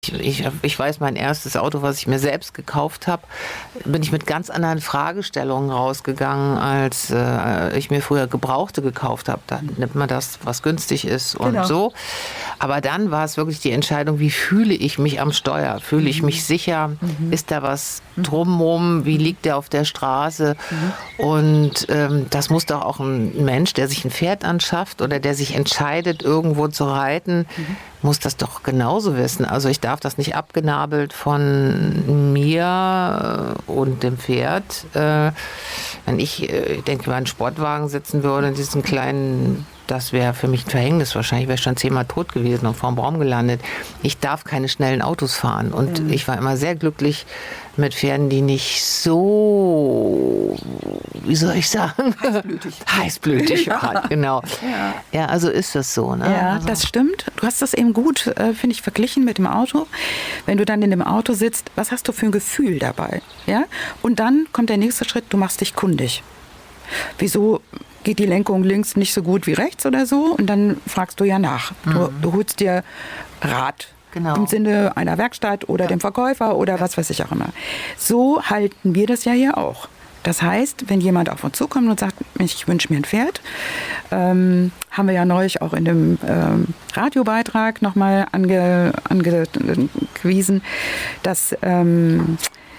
Ich weiß, mein erstes Auto, was ich mir selbst gekauft habe, bin ich mit ganz anderen Fragestellungen rausgegangen, als ich mir früher Gebrauchte gekauft habe. Dann nimmt man das, was günstig ist und so. Aber dann war es wirklich die Entscheidung, wie fühle ich mich am Steuer? Fühle ich mich sicher? Ist da was drumherum? Wie liegt der auf der Straße? Und das muss doch auch ein Mensch, der sich ein Pferd anschafft oder der sich entscheidet, irgendwo zu reiten, muss das doch genauso wissen. Also ich darf das nicht abgenabelt von mir und dem Pferd. Wenn ich denke, über einen Sportwagen sitzen würde, in diesem kleinen, das wäre für mich ein Verhängnis. Wahrscheinlich wäre ich schon 10-mal tot gewesen und vorm Baum gelandet. Ich darf keine schnellen Autos fahren. Und ich war immer sehr glücklich mit Pferden, die nicht so, wie soll ich sagen? Heißblütig waren, genau. Ja, also ist das so. Ne? Ja, also. Das stimmt. Du hast das eben gut, finde ich, verglichen mit dem Auto. Wenn du dann in dem Auto sitzt, was hast du für ein Gefühl dabei? Ja? Und dann kommt der nächste Schritt, du machst dich kundig. Wieso geht die Lenkung links nicht so gut wie rechts oder so? Und dann fragst du ja nach. Du holst dir Rat. Genau. Im Sinne einer Werkstatt oder dem Verkäufer oder was weiß ich auch immer. So halten wir das ja hier auch. Das heißt, wenn jemand auf uns zukommt und sagt, ich wünsche mir ein Pferd, haben wir ja neulich auch in dem Radiobeitrag nochmal angewiesen, dass im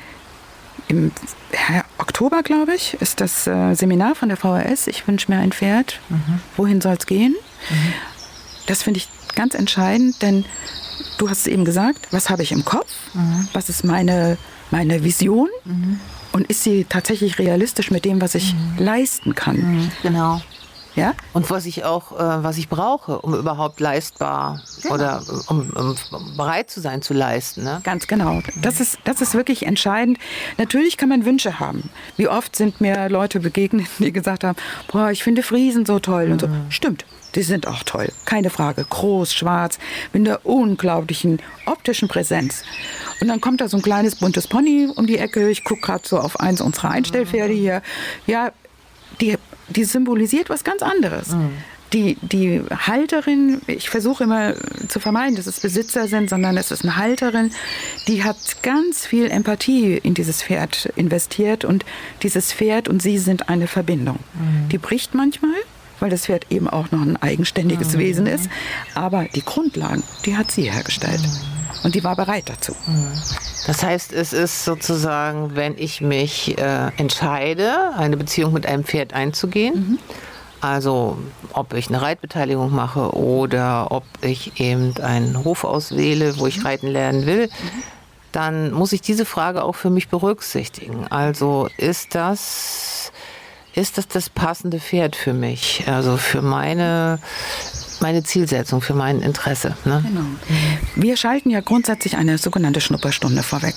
Oktober, glaube ich, ist das Seminar von der VHS, ich wünsche mir ein Pferd, wohin soll es gehen? Das finde ich ganz entscheidend, denn du hast es eben gesagt, was habe ich im Kopf? Was ist meine Vision? Und ist sie tatsächlich realistisch mit dem, was ich leisten kann? Genau. Ja? Und was ich brauche, um überhaupt leistbar oder um bereit zu sein zu leisten. Ne? Ganz genau. Das ist wirklich entscheidend. Natürlich kann man Wünsche haben. Wie oft sind mir Leute begegnet, die gesagt haben, boah, ich finde Friesen so toll und so. Stimmt, die sind auch toll. Keine Frage. Groß, schwarz, mit einer unglaublichen optischen Präsenz. Und dann kommt da so ein kleines buntes Pony um die Ecke. Ich gucke gerade so auf eins unserer Einstellpferde hier. Ja, die symbolisiert was ganz anderes. Die Halterin, ich versuche immer zu vermeiden, dass es Besitzer sind, sondern es ist eine Halterin, die hat ganz viel Empathie in dieses Pferd investiert und dieses Pferd und sie sind eine Verbindung. Die bricht manchmal, weil das Pferd eben auch noch ein eigenständiges Wesen ist, aber die Grundlagen, die hat sie hergestellt. Und die war bereit dazu. Das heißt, es ist sozusagen, wenn ich mich entscheide, eine Beziehung mit einem Pferd einzugehen, also ob ich eine Reitbeteiligung mache oder ob ich eben einen Hof auswähle, wo ich reiten lernen will, dann muss ich diese Frage auch für mich berücksichtigen. Also ist das passende Pferd für mich, also für meine Zielsetzung, für mein Interesse. Ne? Genau. Wir schalten ja grundsätzlich eine sogenannte Schnupperstunde vorweg.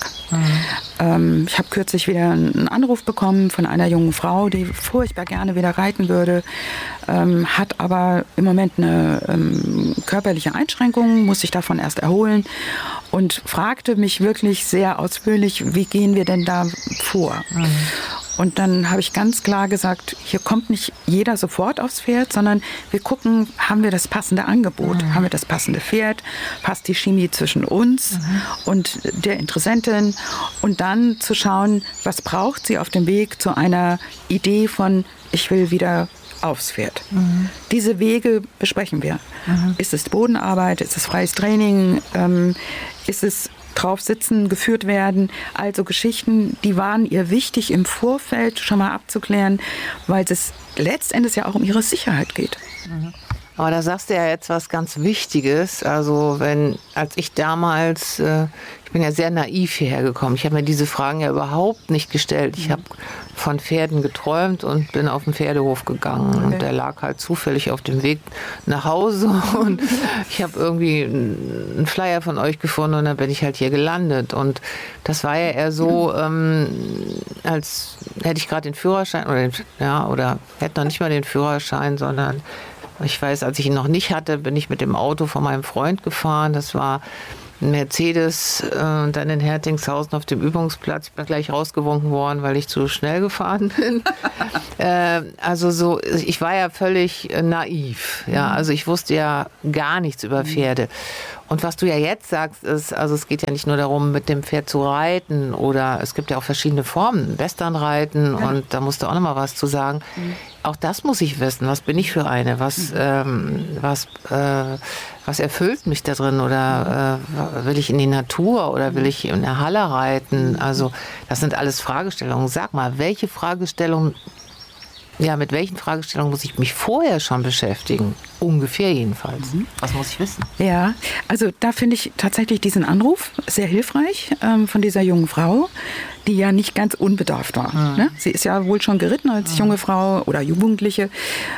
Ich habe kürzlich wieder einen Anruf bekommen von einer jungen Frau, die furchtbar gerne wieder reiten würde, hat aber im Moment eine körperliche Einschränkung, muss sich davon erst erholen und fragte mich wirklich sehr ausführlich, wie gehen wir denn da vor? Und dann habe ich ganz klar gesagt, hier kommt nicht jeder sofort aufs Pferd, sondern wir gucken, haben wir das passende Angebot, haben wir das passende Pferd, passt die Chemie zwischen uns und der Interessentin und dann zu schauen, was braucht sie auf dem Weg zu einer Idee von, ich will wieder aufs Pferd. Diese Wege besprechen wir. Ist es Bodenarbeit, ist es freies Training, ist es drauf sitzen, geführt werden. Also Geschichten, die waren ihr wichtig im Vorfeld schon mal abzuklären, weil es letztendlich ja auch um ihre Sicherheit geht. Aber da sagst du ja jetzt was ganz Wichtiges. Also als ich damals, ich bin ja sehr naiv hierher gekommen. Ich habe mir diese Fragen ja überhaupt nicht gestellt. Ich habe von Pferden geträumt und bin auf den Pferdehof gegangen. Und der lag halt zufällig auf dem Weg nach Hause. Und ich habe irgendwie einen Flyer von euch gefunden und dann bin ich halt hier gelandet. Und das war ja eher so, als hätte ich gerade den Führerschein, oder hätte noch nicht mal den Führerschein, sondern ich weiß, als ich ihn noch nicht hatte, bin ich mit dem Auto von meinem Freund gefahren. Das war ein Mercedes dann in Hertingshausen auf dem Übungsplatz. Ich bin gleich rausgewunken worden, weil ich zu schnell gefahren bin. Also so, ich war ja völlig naiv. Ja, also ich wusste ja gar nichts über Pferde. Und was du ja jetzt sagst, ist, also es geht ja nicht nur darum, mit dem Pferd zu reiten oder es gibt ja auch verschiedene Formen, Westernreiten und da musst du auch noch mal was zu sagen. Auch das muss ich wissen. Was bin ich für eine? Was erfüllt mich da drin? Oder will ich in die Natur oder will ich in der Halle reiten? Also das sind alles Fragestellungen. Sag mal, welche Fragestellungen, ja, mit welchen Fragestellungen muss ich mich vorher schon beschäftigen? Ungefähr jedenfalls. Was muss ich wissen? Ja, also da finde ich tatsächlich diesen Anruf sehr hilfreich von dieser jungen Frau, die ja nicht ganz unbedarft war. Ne? Sie ist ja wohl schon geritten als junge Frau oder Jugendliche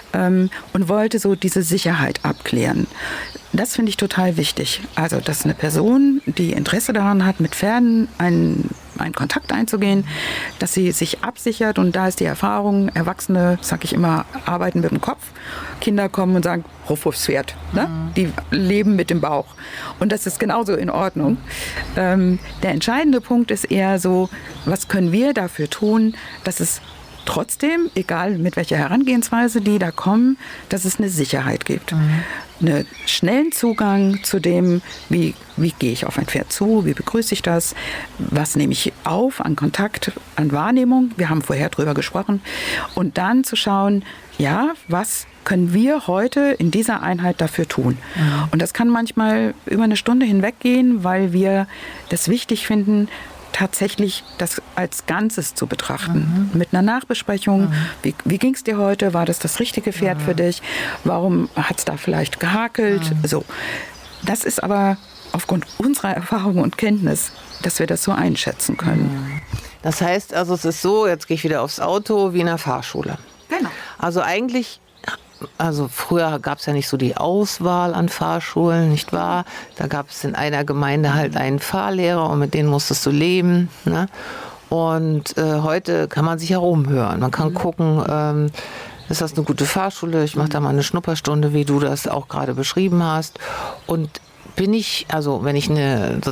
und wollte so diese Sicherheit abklären. Das finde ich total wichtig. Also, dass eine Person, die Interesse daran hat, mit Pferden einen Kontakt einzugehen, dass sie sich absichert und da ist die Erfahrung, Erwachsene, sag ich immer, arbeiten mit dem Kopf. Kinder kommen und sagen, Ruf aufs Pferd. Ne? Die leben mit dem Bauch. Und das ist genauso in Ordnung. Der entscheidende Punkt ist eher so, was können wir dafür tun, dass es trotzdem, egal mit welcher Herangehensweise die da kommen, dass es eine Sicherheit gibt. Einen schnellen Zugang zu dem, wie gehe ich auf ein Pferd zu, wie begrüße ich das, was nehme ich auf an Kontakt, an Wahrnehmung, wir haben vorher drüber gesprochen, und dann zu schauen, ja, was können wir heute in dieser Einheit dafür tun? Und das kann manchmal über eine Stunde hinweggehen, weil wir das wichtig finden, tatsächlich das als Ganzes zu betrachten. Mit einer Nachbesprechung. Wie ging es dir heute? War das richtige Pferd für dich? Warum hat es da vielleicht gehakelt? So. Das ist aber aufgrund unserer Erfahrung und Kenntnis, dass wir das so einschätzen können. Das heißt, also es ist so, jetzt gehe ich wieder aufs Auto, wie in der Fahrschule. Genau. Also eigentlich, also früher gab es ja nicht so die Auswahl an Fahrschulen, nicht wahr? Da gab es in einer Gemeinde halt einen Fahrlehrer und mit denen musstest du leben. Ne? Und heute kann man sich herumhören. Man kann gucken, ist das eine gute Fahrschule? Ich mache da mal eine Schnupperstunde, wie du das auch gerade beschrieben hast. Und bin ich, also wenn ich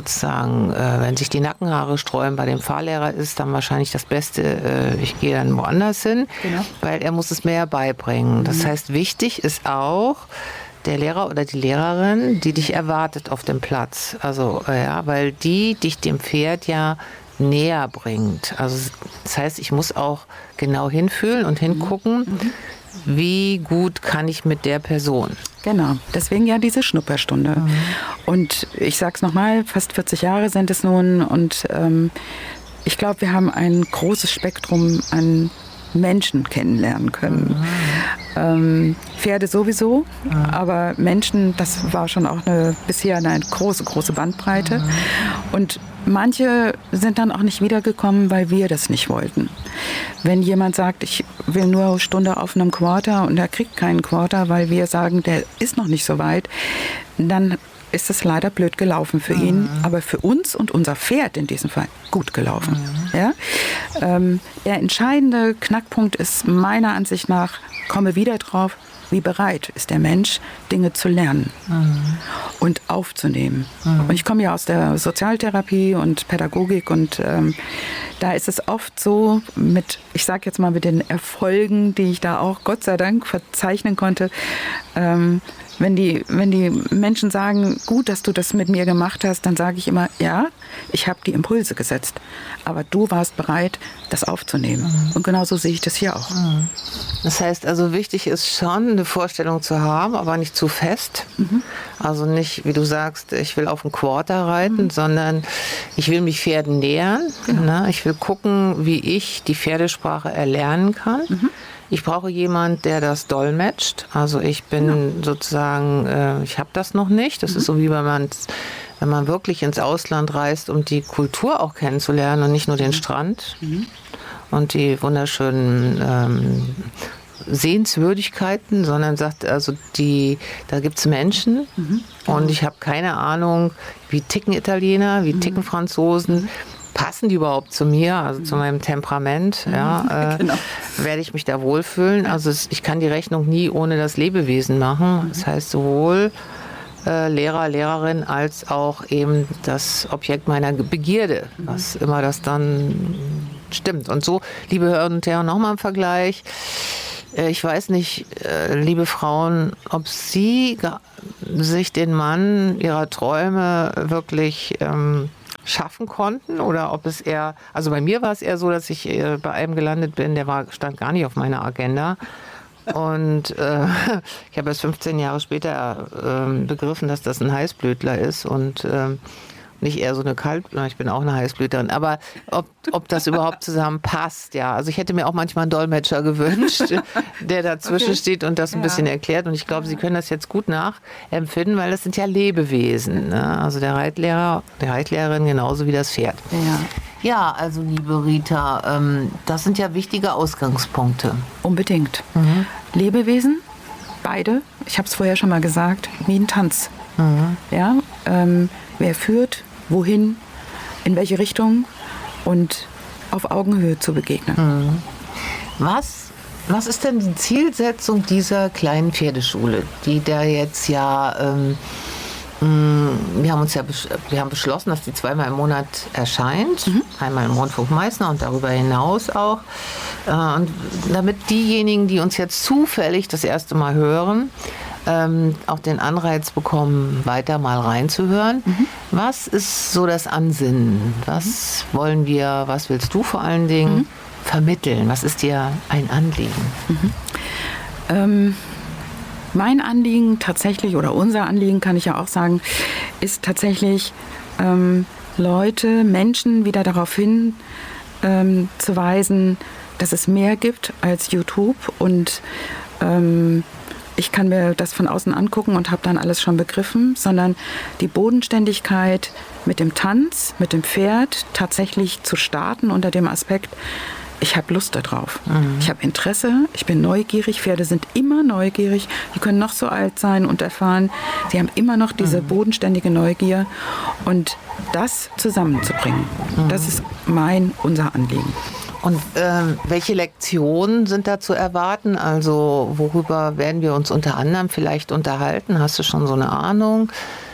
wenn sich die Nackenhaare sträuben bei dem Fahrlehrer, ist dann wahrscheinlich das Beste, ich gehe dann woanders hin, weil er muss es mir ja beibringen. Das heißt, wichtig ist auch der Lehrer oder die Lehrerin, die dich erwartet auf dem Platz. Also, weil die dich dem Pferd ja näher bringt. Also, das heißt, ich muss auch genau hinfühlen und hingucken, wie gut kann ich mit der Person. Genau, deswegen ja diese Schnupperstunde. Und ich sag's nochmal, fast 40 Jahre sind es nun und ich glaube, wir haben ein großes Spektrum an Menschen kennenlernen können. Pferde sowieso, aber Menschen, das war schon auch bisher eine große Bandbreite. Und manche sind dann auch nicht wiedergekommen, weil wir das nicht wollten. Wenn jemand sagt, ich will nur eine Stunde auf einem Quarter und er kriegt keinen Quarter, weil wir sagen, der ist noch nicht so weit, dann ist es leider blöd gelaufen für ihn, aber für uns und unser Pferd in diesem Fall gut gelaufen. Ja? Der entscheidende Knackpunkt ist meiner Ansicht nach, komme wieder drauf, wie bereit ist der Mensch, Dinge zu lernen und aufzunehmen. Und ich komme ja aus der Sozialtherapie und Pädagogik und da ist es oft so, ich sage jetzt mal mit den Erfolgen, die ich da auch Gott sei Dank verzeichnen konnte, wenn die Menschen sagen, gut, dass du das mit mir gemacht hast, dann sage ich immer, ja, ich habe die Impulse gesetzt, aber du warst bereit, das aufzunehmen. Und genauso sehe ich das hier auch. Das heißt also, wichtig ist schon, eine Vorstellung zu haben, aber nicht zu fest. Also nicht, wie du sagst, ich will auf einen Quarter reiten, sondern ich will mich Pferden nähern. Ne? Ich will gucken, wie ich die Pferdesprache erlernen kann. Ich brauche jemanden, der das dolmetscht. Also ich bin sozusagen, ich habe das noch nicht. Das ist so wie wenn man wirklich ins Ausland reist, um die Kultur auch kennenzulernen und nicht nur den Strand und die wunderschönen Sehenswürdigkeiten, sondern sagt, also da gibt es Menschen und ich habe keine Ahnung, wie ticken Italiener, wie ticken Franzosen. Passen die überhaupt zu mir, also zu meinem Temperament? Werde ich mich da wohlfühlen? Also ich kann die Rechnung nie ohne das Lebewesen machen. Das heißt sowohl Lehrer, Lehrerin, als auch eben das Objekt meiner Begierde, was immer das dann stimmt. Und so, liebe Hörerinnen und Hörer, nochmal im Vergleich. Ich weiß nicht, liebe Frauen, ob Sie sich den Mann Ihrer Träume wirklich schaffen konnten oder ob es eher, also bei mir war es eher so, dass ich bei einem gelandet bin, stand gar nicht auf meiner Agenda. Und ich habe erst 15 Jahre später begriffen, dass das ein Heißblütler ist und nicht eher so eine ich bin auch eine Heißblüterin, aber ob das überhaupt zusammenpasst, ja. Also ich hätte mir auch manchmal einen Dolmetscher gewünscht, der dazwischen steht und das ein bisschen erklärt. Und ich glaube, Sie können das jetzt gut nachempfinden, weil das sind ja Lebewesen. Ne? Also der Reitlehrer, die Reitlehrerin genauso wie das Pferd. Ja, also liebe Rita, das sind ja wichtige Ausgangspunkte. Unbedingt. Lebewesen, beide, ich habe es vorher schon mal gesagt, wie ein Tanz. Ja, wer führt, wohin, in welche Richtung und auf Augenhöhe zu begegnen. Was ist denn die Zielsetzung dieser kleinen Pferdeschule, die da jetzt ja, wir haben beschlossen, dass die 2-mal im Monat erscheint, einmal im Rundfunk Meißner und darüber hinaus auch. Und damit diejenigen, die uns jetzt zufällig das erste Mal hören, auch den Anreiz bekommen, weiter mal reinzuhören. Was ist so das Ansinnen? Was wollen wir, was willst du vor allen Dingen vermitteln? Was ist dir ein Anliegen? Mein Anliegen tatsächlich, oder unser Anliegen kann ich ja auch sagen, ist tatsächlich Menschen wieder darauf hin zu weisen, dass es mehr gibt als YouTube und ich kann mir das von außen angucken und habe dann alles schon begriffen, sondern die Bodenständigkeit mit dem Tanz, mit dem Pferd tatsächlich zu starten unter dem Aspekt, ich habe Lust darauf. Ich habe Interesse, ich bin neugierig. Pferde sind immer neugierig. Die können noch so alt sein und erfahren. Sie haben immer noch diese bodenständige Neugier. Und das zusammenzubringen, das ist unser Anliegen. Und welche Lektionen sind da zu erwarten? Also worüber werden wir uns unter anderem vielleicht unterhalten? Hast du schon so eine Ahnung?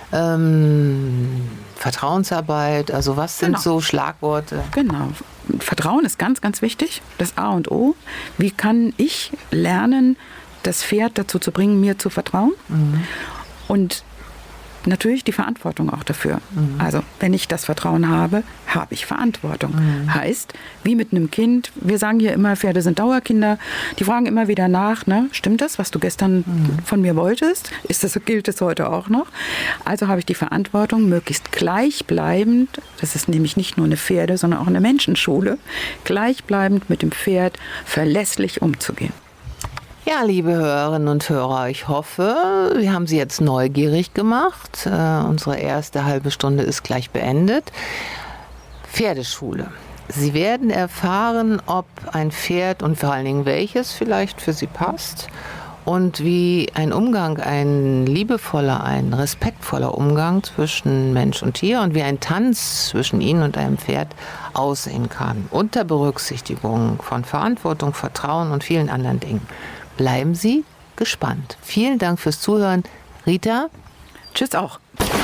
Vertrauensarbeit, also was sind so Schlagworte? Genau. Vertrauen ist ganz, ganz wichtig. Das A und O. Wie kann ich lernen, das Pferd dazu zu bringen, mir zu vertrauen? Und natürlich die Verantwortung auch dafür. Also wenn ich das Vertrauen habe, habe ich Verantwortung. Heißt, wie mit einem Kind, wir sagen hier immer, Pferde sind Dauerkinder, die fragen immer wieder nach, ne? Stimmt das, was du gestern von mir wolltest? Gilt das heute auch noch? Also habe ich die Verantwortung, möglichst gleichbleibend, das ist nämlich nicht nur eine Pferde, sondern auch eine Menschenschule, gleichbleibend mit dem Pferd verlässlich umzugehen. Ja, liebe Hörerinnen und Hörer, ich hoffe, wir haben Sie jetzt neugierig gemacht. Unsere erste halbe Stunde ist gleich beendet. Pferdeschule. Sie werden erfahren, ob ein Pferd und vor allen Dingen welches vielleicht für Sie passt und wie ein Umgang, ein liebevoller, ein respektvoller Umgang zwischen Mensch und Tier und wie ein Tanz zwischen Ihnen und einem Pferd aussehen kann. Unter Berücksichtigung von Verantwortung, Vertrauen und vielen anderen Dingen. Bleiben Sie gespannt. Vielen Dank fürs Zuhören. Rita? Tschüss auch.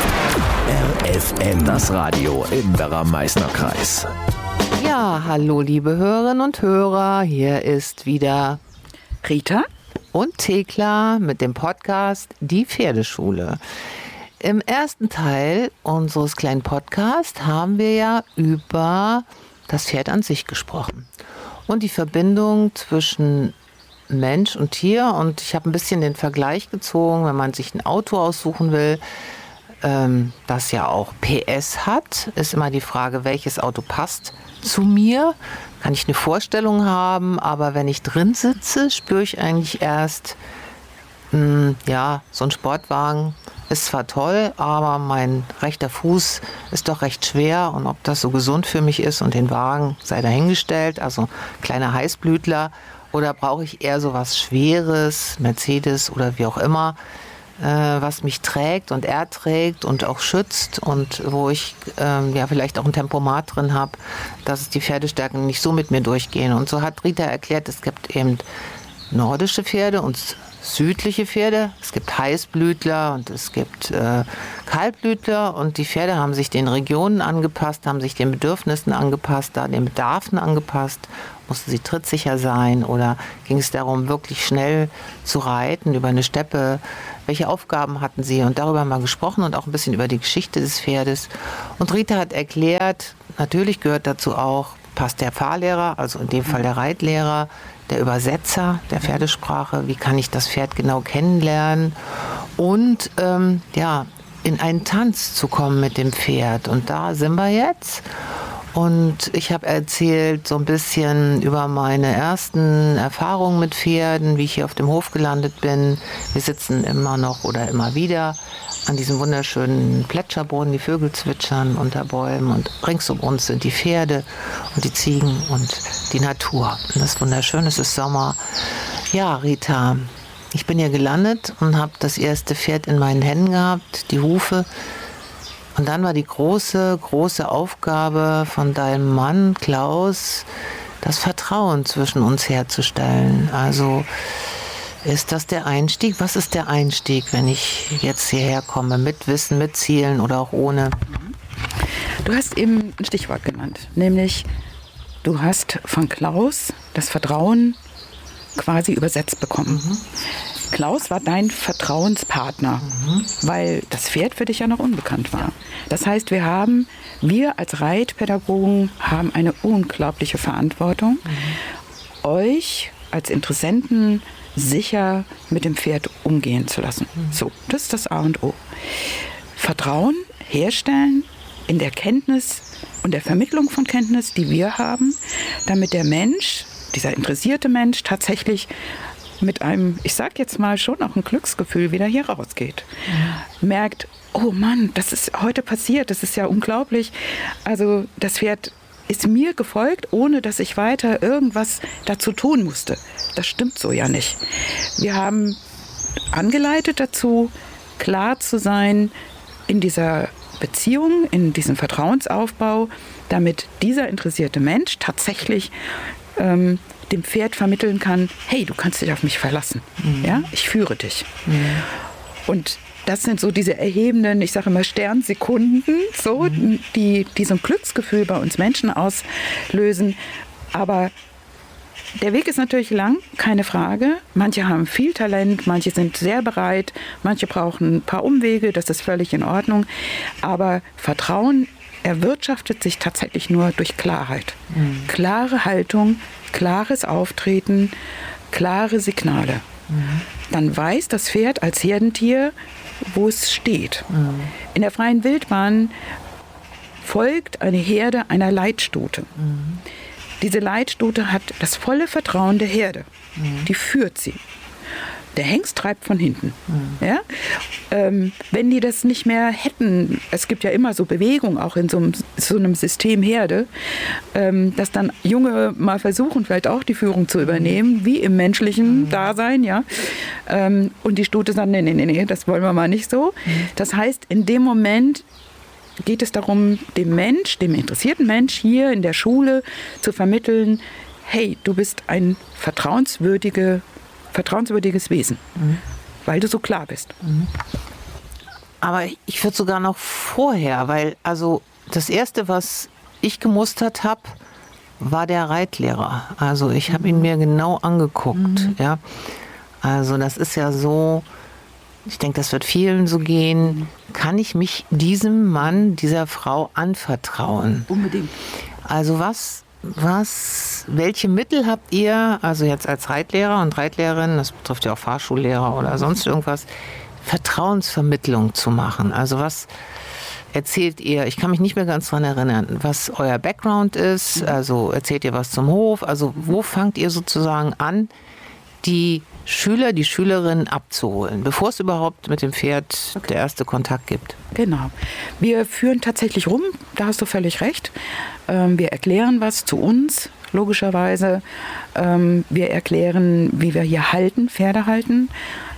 RFM, das Radio im Werra-Meißner-Kreis. Ja, hallo liebe Hörerinnen und Hörer. Hier ist wieder Rita und Thekla mit dem Podcast Die Pferdeschule. Im ersten Teil unseres kleinen Podcasts haben wir ja über das Pferd an sich gesprochen und die Verbindung zwischen Mensch und Tier. Und ich habe ein bisschen den Vergleich gezogen, wenn man sich ein Auto aussuchen will, das ja auch PS hat, ist immer die Frage, welches Auto passt zu mir. Kann ich eine Vorstellung haben, aber wenn ich drin sitze, spüre ich eigentlich erst, so ein Sportwagen ist zwar toll, aber mein rechter Fuß ist doch recht schwer und ob das so gesund für mich ist und den Wagen sei dahingestellt, also kleiner Heißblütler. Oder brauche ich eher so was Schweres, Mercedes oder wie auch immer, was mich trägt und erträgt und auch schützt und wo ich vielleicht auch ein Tempomat drin habe, dass die Pferdestärken nicht so mit mir durchgehen. Und so hat Rita erklärt, es gibt eben nordische Pferde und südliche Pferde. Es gibt Heißblütler und es gibt Kaltblütler und die Pferde haben sich den Regionen angepasst, haben sich den Bedürfnissen angepasst, den Bedarfen angepasst. Mussten sie trittsicher sein oder ging es darum, wirklich schnell zu reiten über eine Steppe? Welche Aufgaben hatten sie? Und darüber haben wir gesprochen und auch ein bisschen über die Geschichte des Pferdes. Und Rita hat erklärt, natürlich gehört dazu auch, passt der Fahrlehrer, also in dem Fall der Reitlehrer, der Übersetzer der Pferdesprache, wie kann ich das Pferd genau kennenlernen und in einen Tanz zu kommen mit dem Pferd. Und da sind wir jetzt. Und ich habe erzählt so ein bisschen über meine ersten Erfahrungen mit Pferden, wie ich hier auf dem Hof gelandet bin. Wir sitzen immer noch oder immer wieder an diesem wunderschönen Plätscherbrunnen, die Vögel zwitschern unter Bäumen und rings um uns sind die Pferde und die Ziegen und die Natur. Und das ist wunderschön, es ist Sommer. Ja, Rita, ich bin hier gelandet und habe das erste Pferd in meinen Händen gehabt, die Hufe. Und dann war die große Aufgabe von deinem Mann, Klaus, das Vertrauen zwischen uns herzustellen. Also ist das der Einstieg? Was ist der Einstieg, wenn ich jetzt hierher komme, mit Wissen, mit Zielen oder auch ohne? Du hast eben ein Stichwort genannt, nämlich du hast von Klaus das Vertrauen quasi übersetzt bekommen. Klaus war dein Vertrauenspartner, weil das Pferd für dich ja noch unbekannt war. Das heißt, wir als Reitpädagogen haben eine unglaubliche Verantwortung, euch als Interessenten sicher mit dem Pferd umgehen zu lassen. So, das ist das A und O. Vertrauen herstellen in der Kenntnis und der Vermittlung von Kenntnis, die wir haben, damit der Mensch, dieser interessierte Mensch, tatsächlich mit einem, ich sag jetzt mal, schon auch ein Glücksgefühl wieder hier rausgeht. Merkt, oh Mann, das ist heute passiert, das ist ja unglaublich. Also das Pferd ist mir gefolgt, ohne dass ich weiter irgendwas dazu tun musste. Das stimmt so ja nicht. Wir haben angeleitet dazu, klar zu sein in dieser Beziehung, in diesem Vertrauensaufbau, damit dieser interessierte Mensch tatsächlich dem Pferd vermitteln kann, hey, du kannst dich auf mich verlassen. Ja? Ich führe dich. Und das sind so diese erhebenden, ich sage immer Sternsekunden, so, die so ein Glücksgefühl bei uns Menschen auslösen. Aber der Weg ist natürlich lang, keine Frage. Manche haben viel Talent, manche sind sehr bereit, manche brauchen ein paar Umwege, das ist völlig in Ordnung. Aber Vertrauen erwirtschaftet sich tatsächlich nur durch Klarheit. Klare Haltung, klares Auftreten, klare Signale. Dann weiß das Pferd als Herdentier, wo es steht. In der freien Wildbahn folgt eine Herde einer Leitstute. Diese Leitstute hat das volle Vertrauen der Herde. Die führt sie. Der Hengst treibt von hinten. Ja? Wenn die das nicht mehr hätten, es gibt ja immer so Bewegung auch in so einem System Herde, dass dann Junge mal versuchen, vielleicht auch die Führung zu übernehmen, wie im menschlichen Dasein, ja. Und die Stute sagt, nee, das wollen wir mal nicht so. Das heißt, in dem Moment geht es darum, dem Mensch, dem interessierten Mensch hier in der Schule zu vermitteln, hey, du bist ein vertrauenswürdiges Wesen, weil du so klar bist. Aber ich würde sogar noch vorher, weil also das Erste, was ich gemustert habe, war der Reitlehrer. Also ich habe ihn mir genau angeguckt. Ja? Also das ist ja so, ich denke, das wird vielen so gehen. Kann ich mich diesem Mann, dieser Frau anvertrauen? Unbedingt. Also welche Mittel habt ihr, also jetzt als Reitlehrer und Reitlehrerin, das betrifft ja auch Fahrschullehrer oder sonst irgendwas, Vertrauensvermittlung zu machen? Also was erzählt ihr, ich kann mich nicht mehr ganz daran erinnern, was euer Background ist, also erzählt ihr was zum Hof, also wo fangt ihr sozusagen an, die Schüler, die Schülerinnen abzuholen, bevor es überhaupt mit dem Pferd der erste Kontakt gibt? Genau. Wir führen tatsächlich rum, da hast du völlig recht. Wir erklären was zu uns, logischerweise. Wir erklären, wie wir hier halten, Pferde halten.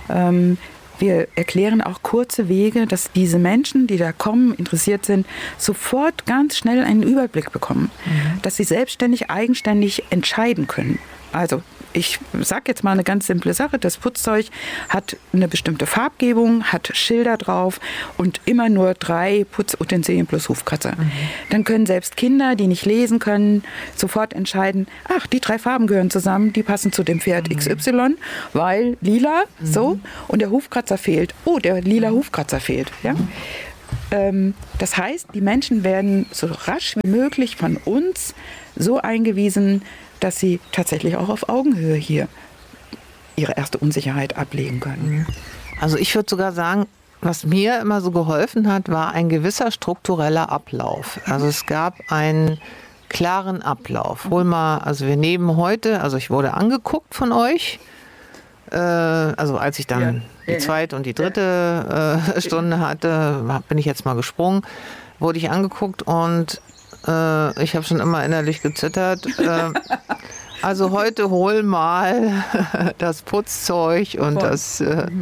Wir erklären auch kurze Wege, dass diese Menschen, die da kommen, interessiert sind, sofort ganz schnell einen Überblick bekommen. Dass sie selbstständig, eigenständig entscheiden können. Also ich sage jetzt mal eine ganz simple Sache, das Putzzeug hat eine bestimmte Farbgebung, hat Schilder drauf und immer nur 3 Putzutensilien plus Hufkratzer. Dann können selbst Kinder, die nicht lesen können, sofort entscheiden, ach, die 3 Farben gehören zusammen, die passen zu dem Pferd XY, weil lila, so, und der Hufkratzer fehlt. Oh, der lila Hufkratzer fehlt. Ja? Das heißt, die Menschen werden so rasch wie möglich von uns so eingewiesen, dass sie tatsächlich auch auf Augenhöhe hier ihre erste Unsicherheit ablegen können. Also ich würde sogar sagen, was mir immer so geholfen hat, war ein gewisser struktureller Ablauf. Also es gab einen klaren Ablauf. Also wir nehmen heute, also ich wurde angeguckt von euch, also als ich dann die zweite und die dritte Stunde hatte, bin ich jetzt mal gesprungen, wurde ich angeguckt und ich habe schon immer innerlich gezittert. Also heute hol mal das Putzzeug und das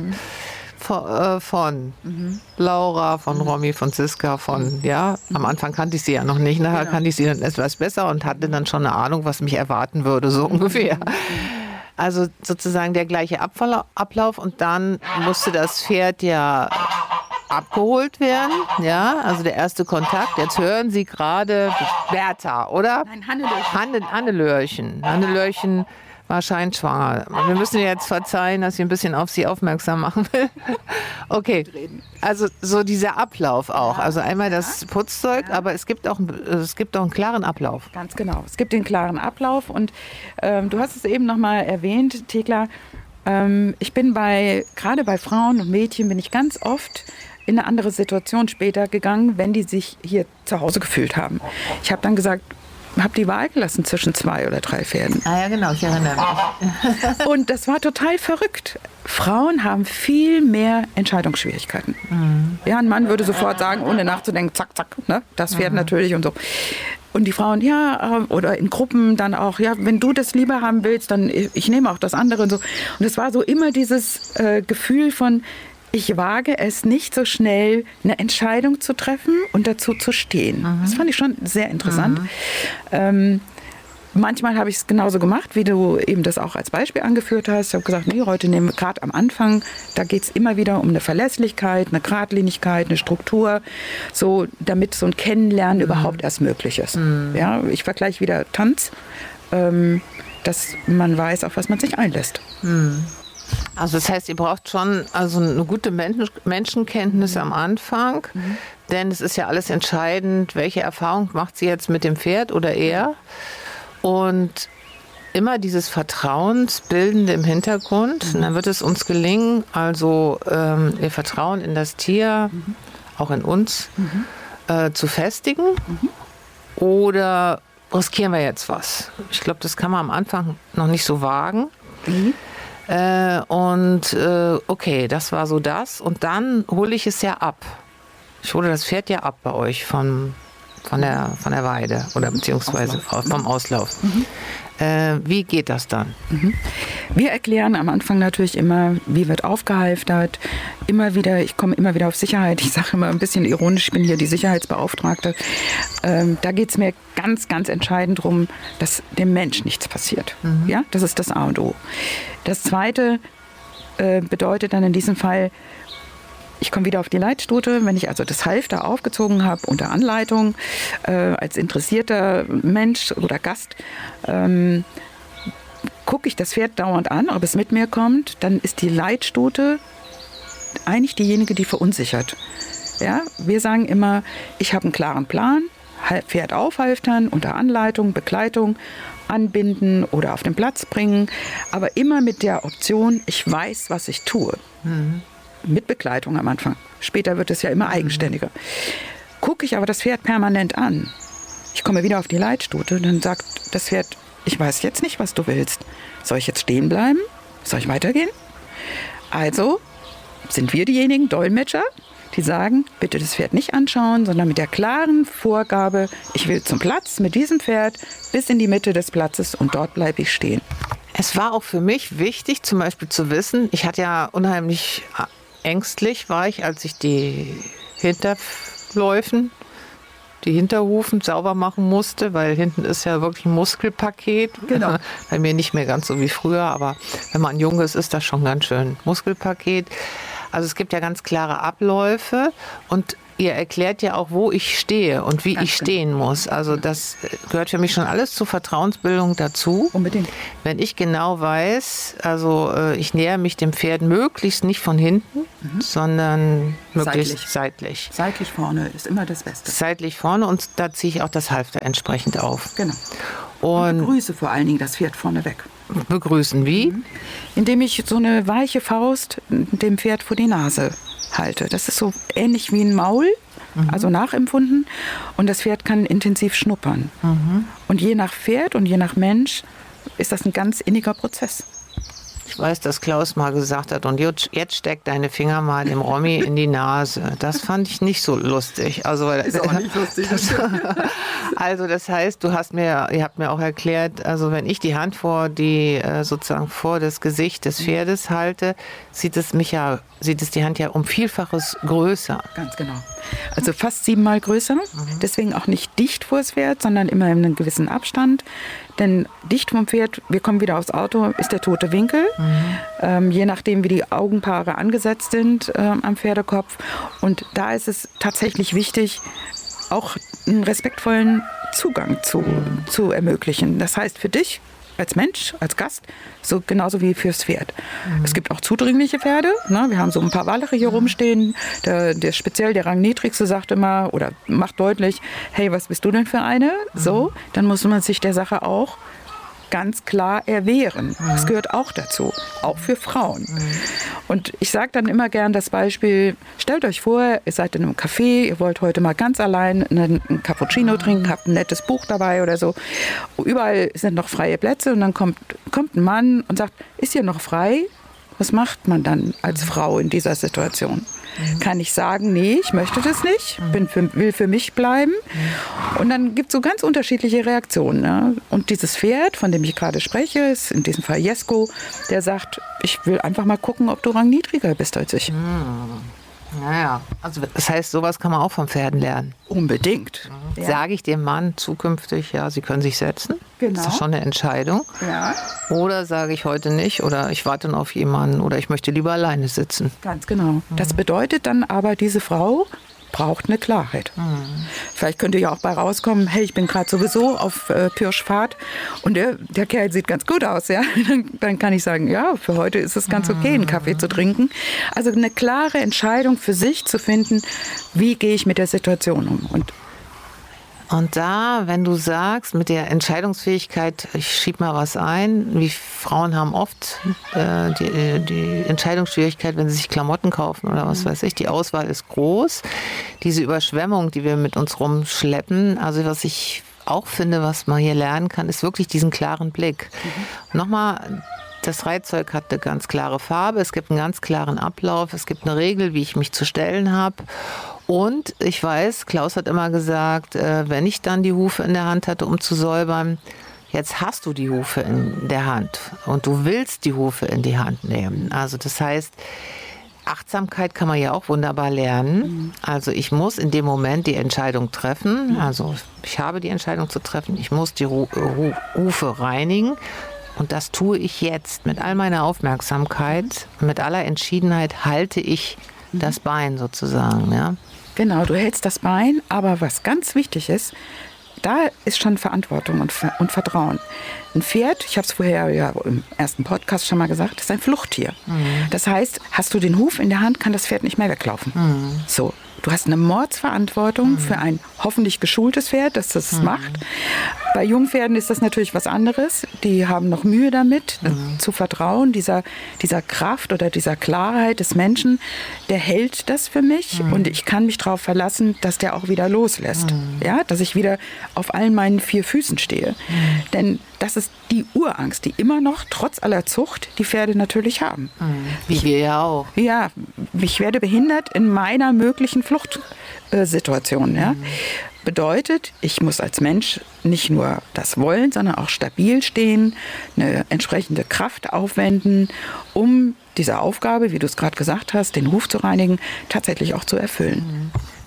von Laura, von Romy, von Siska, am Anfang kannte ich sie ja noch nicht, nachher kannte ich sie dann etwas besser und hatte dann schon eine Ahnung, was mich erwarten würde, so ungefähr. Also sozusagen der gleiche Ablauf und dann musste das Pferd ja abgeholt werden, ja, also der erste Kontakt. Jetzt hören Sie gerade Bertha, oder? Nein, Hannelöhrchen. Hannelöhrchen war scheinschwanger. Wir müssen ihr jetzt verzeihen, dass ich ein bisschen auf sie aufmerksam machen will. Okay, also so dieser Ablauf auch. Also einmal das Putzzeug, aber es gibt auch einen klaren Ablauf. Ganz genau, es gibt den klaren Ablauf und du hast es eben noch mal erwähnt, Thekla, ich bin gerade bei Frauen und Mädchen bin ich ganz oft in eine andere Situation später gegangen, wenn die sich hier zu Hause gefühlt haben. Ich habe dann gesagt, habe die Wahl gelassen zwischen 2 oder 3 Pferden. Ah ja, genau, ich erinnere mich. Und das war total verrückt. Frauen haben viel mehr Entscheidungsschwierigkeiten. Ja, ein Mann würde sofort sagen, ohne nachzudenken, zack, zack, ne? Das Pferd natürlich und so. Und die Frauen, ja, oder in Gruppen dann auch, ja, wenn du das lieber haben willst, dann ich nehme auch das andere und so. Und es war so immer dieses Gefühl von, ich wage es nicht so schnell, eine Entscheidung zu treffen und dazu zu stehen. Das fand ich schon sehr interessant. Manchmal habe ich es genauso gemacht, wie du eben das auch als Beispiel angeführt hast. Ich habe gesagt, nee, heute nehmen wir gerade am Anfang, da geht es immer wieder um eine Verlässlichkeit, eine Geradlinigkeit, eine Struktur, so damit so ein Kennenlernen überhaupt erst möglich ist. Ja, ich vergleiche wieder Tanz, dass man weiß, auf was man sich einlässt. Also das heißt, ihr braucht schon eine gute Menschenkenntnis am Anfang, denn es ist ja alles entscheidend, welche Erfahrung macht sie jetzt mit dem Pferd oder er. Und immer dieses Vertrauensbildende im Hintergrund, und dann wird es uns gelingen, also ihr Vertrauen in das Tier, auch in uns, zu festigen. Oder riskieren wir jetzt was? Ich glaube, das kann man am Anfang noch nicht so wagen. Okay, das war so das. Und dann hole ich es ja ab. Ich hole das Pferd ja ab bei euch von der Weide oder beziehungsweise vom Auslauf. Wie geht das dann? Wir erklären am Anfang natürlich immer, wie wird aufgehalftert. Ich komme immer wieder auf Sicherheit. Ich sage immer ein bisschen ironisch, ich bin hier die Sicherheitsbeauftragte. Da geht es mir ganz, ganz entscheidend darum, dass dem Mensch nichts passiert. Ja, das ist das A und O. Das Zweite bedeutet dann in diesem Fall, ich komme wieder auf die Leitstute, wenn ich also das Halfter aufgezogen habe unter Anleitung als interessierter Mensch oder Gast, gucke ich das Pferd dauernd an, ob es mit mir kommt, dann ist die Leitstute eigentlich diejenige, die verunsichert. Ja, wir sagen immer, ich habe einen klaren Plan, Pferd aufhalftern, unter Anleitung, Begleitung, anbinden oder auf den Platz bringen, aber immer mit der Option, ich weiß, was ich tue. Mit Begleitung am Anfang. Später wird es ja immer eigenständiger. Gucke ich aber das Pferd permanent an, ich komme wieder auf die Leitstute, dann sagt das Pferd, ich weiß jetzt nicht, was du willst. Soll ich jetzt stehen bleiben? Soll ich weitergehen? Also sind wir diejenigen Dolmetscher, die sagen, bitte das Pferd nicht anschauen, sondern mit der klaren Vorgabe, ich will zum Platz mit diesem Pferd bis in die Mitte des Platzes und dort bleibe ich stehen. Es war auch für mich wichtig, zum Beispiel zu wissen, ich hatte ja unheimlich ängstlich, war ich, als ich die Hinterläufen die Hinterhufen sauber machen musste, weil hinten ist ja wirklich ein Muskelpaket. Genau. Bei mir nicht mehr ganz so wie früher, aber wenn man jung ist, ist das schon ganz schön Muskelpaket. Also es gibt ja ganz klare Abläufe und ihr erklärt ja auch, wo ich stehe und wie ich stehen muss. Also das gehört für mich schon alles zur Vertrauensbildung dazu. Unbedingt. Wenn ich genau weiß, also ich nähere mich dem Pferd möglichst nicht von hinten, sondern möglichst seitlich. Seitlich vorne ist immer das Beste. Seitlich vorne und da ziehe ich auch das Halfter entsprechend auf. Genau. Und begrüße vor allen Dingen das Pferd vorne weg. Begrüßen wie? Indem ich so eine weiche Faust dem Pferd vor die Nase halte. Das ist so ähnlich wie ein Maul, also nachempfunden. Und das Pferd kann intensiv schnuppern. Und je nach Pferd und je nach Mensch ist das ein ganz inniger Prozess. Ich weiß, dass Klaus mal gesagt hat, und jetzt steck deine Finger mal dem Romy in die Nase. Das fand ich nicht so lustig. Also, Ist auch nicht lustig. Also das heißt, ihr habt mir auch erklärt, also wenn ich die Hand sozusagen vor das Gesicht des Pferdes halte, sieht es die Hand ja um Vielfaches größer. Ganz genau. Also fast 7-mal größer. Deswegen auch nicht dicht vor das Pferd, sondern immer in einem gewissen Abstand. Denn dicht vom Pferd, wir kommen wieder aufs Auto, ist der tote Winkel. Je nachdem, wie die Augenpaare angesetzt sind am Pferdekopf. Und da ist es tatsächlich wichtig, auch einen respektvollen Zugang zu ermöglichen. Das heißt für dich als Mensch, als Gast, so genauso wie fürs Pferd. Es gibt auch zudringliche Pferde. Ne? Wir haben so ein paar Wallere hier rumstehen. Der speziell der rangniedrigste sagt immer oder macht deutlich, hey, was bist du denn für eine? So, dann muss man sich der Sache auch ganz klar erwehren. Das gehört auch dazu, auch für Frauen. Und ich sage dann immer gern das Beispiel, stellt euch vor, ihr seid in einem Café, ihr wollt heute mal ganz allein einen Cappuccino trinken, habt ein nettes Buch dabei oder so. Überall sind noch freie Plätze und dann kommt ein Mann und sagt, ist hier noch frei? Was macht man dann als Frau in dieser Situation? Kann ich sagen, nee, ich möchte das nicht, will für mich bleiben. Und dann gibt es so ganz unterschiedliche Reaktionen. Ne? Und dieses Pferd, von dem ich gerade spreche, ist in diesem Fall Jesko, der sagt, ich will einfach mal gucken, ob du rangniedriger bist als ich. Naja, also das heißt, sowas kann man auch von Pferden lernen. Unbedingt. Ja. Sage ich dem Mann zukünftig, ja, sie können sich setzen? Genau. Das ist schon eine Entscheidung. Ja. Oder sage ich heute nicht oder ich warte noch auf jemanden oder ich möchte lieber alleine sitzen. Ganz genau. Das bedeutet dann aber, diese Frau braucht eine Klarheit. Vielleicht könnte ja auch bei rauskommen, hey, ich bin gerade sowieso auf Pirschfahrt und der Kerl sieht ganz gut aus. Ja? Dann kann ich sagen, ja, für heute ist es ganz okay, einen Kaffee zu trinken. Also eine klare Entscheidung für sich zu finden, wie gehe ich mit der Situation um. Und da, wenn du sagst, mit der Entscheidungsfähigkeit, ich schieb mal was ein, wie Frauen haben oft die Entscheidungsschwierigkeit, wenn sie sich Klamotten kaufen oder was weiß ich, die Auswahl ist groß. Diese Überschwemmung, die wir mit uns rumschleppen, also was ich auch finde, was man hier lernen kann, ist wirklich diesen klaren Blick. Nochmal, das Reitzeug hat eine ganz klare Farbe, es gibt einen ganz klaren Ablauf, es gibt eine Regel, wie ich mich zu stellen habe. Und ich weiß, Klaus hat immer gesagt, wenn ich dann die Hufe in der Hand hatte, um zu säubern, jetzt hast du die Hufe in der Hand und du willst die Hufe in die Hand nehmen. Also das heißt, Achtsamkeit kann man ja auch wunderbar lernen. Also ich muss in dem Moment die Entscheidung treffen. Also ich habe die Entscheidung zu treffen, ich muss die Hufe reinigen. Und das tue ich jetzt mit all meiner Aufmerksamkeit, mit aller Entschiedenheit halte ich das Bein sozusagen, ja. Genau, du hältst das Bein, aber was ganz wichtig ist, da ist schon Verantwortung und Vertrauen. Ein Pferd, ich habe es vorher ja im ersten Podcast schon mal gesagt, ist ein Fluchttier. Das heißt, hast du den Huf in der Hand, kann das Pferd nicht mehr weglaufen. So, du hast eine Mordsverantwortung für ein hoffentlich geschultes Pferd, das das macht. Bei Jungpferden ist das natürlich was anderes. Die haben noch Mühe damit, zu vertrauen. Dieser Kraft oder dieser Klarheit des Menschen, der hält das für mich. Und ich kann mich darauf verlassen, dass der auch wieder loslässt. Ja, dass ich wieder auf allen meinen 4 Füßen stehe. Denn das ist die Urangst, die immer noch, trotz aller Zucht, die Pferde natürlich haben. Wie wir ja auch. Ja, ich werde behindert in meiner möglichen Fluchtsituation. Ja? Bedeutet, ich muss als Mensch nicht nur das wollen, sondern auch stabil stehen, eine entsprechende Kraft aufwenden, um diese Aufgabe, wie du es gerade gesagt hast, den Huf zu reinigen, tatsächlich auch zu erfüllen.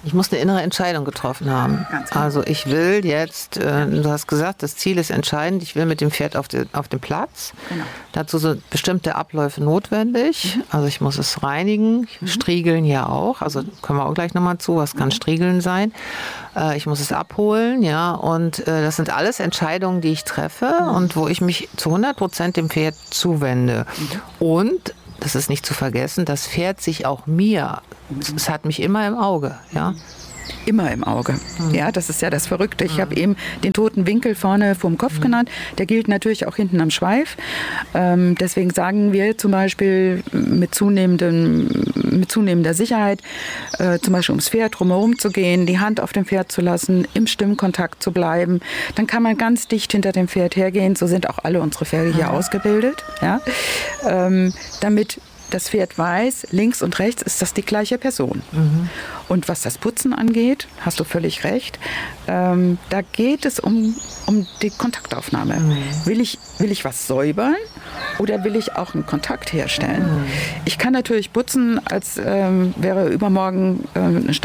Ich muss eine innere Entscheidung getroffen haben. Also ich will jetzt, du hast gesagt, das Ziel ist entscheidend, ich will mit dem Pferd auf den Platz. Genau. Dazu sind bestimmte Abläufe notwendig. Also ich muss es reinigen, striegeln ja auch. Also kommen wir auch gleich nochmal zu, was kann Striegeln sein. Ich muss es abholen, ja. Und das sind alles Entscheidungen, die ich treffe und wo ich mich zu 100% dem Pferd zuwende. Und das ist nicht zu vergessen, das Pferd sich auch mir, es hat mich immer im Auge, ja. Immer im Auge. Ja, das ist ja das Verrückte. Ich habe eben den toten Winkel vorne vorm Kopf genannt. Der gilt natürlich auch hinten am Schweif. Deswegen sagen wir zum Beispiel mit zunehmender Sicherheit, zum Beispiel ums Pferd drumherum zu gehen, die Hand auf dem Pferd zu lassen, im Stimmkontakt zu bleiben. Dann kann man ganz dicht hinter dem Pferd hergehen. So sind auch alle unsere Pferde hier ausgebildet. Ja? Damit das Pferd weiß, links und rechts ist das die gleiche Person. Und was das Putzen angeht, hast du völlig recht, da geht es um die Kontaktaufnahme. Will ich was säubern oder will ich auch einen Kontakt herstellen? Ich kann natürlich putzen, als wäre übermorgen eine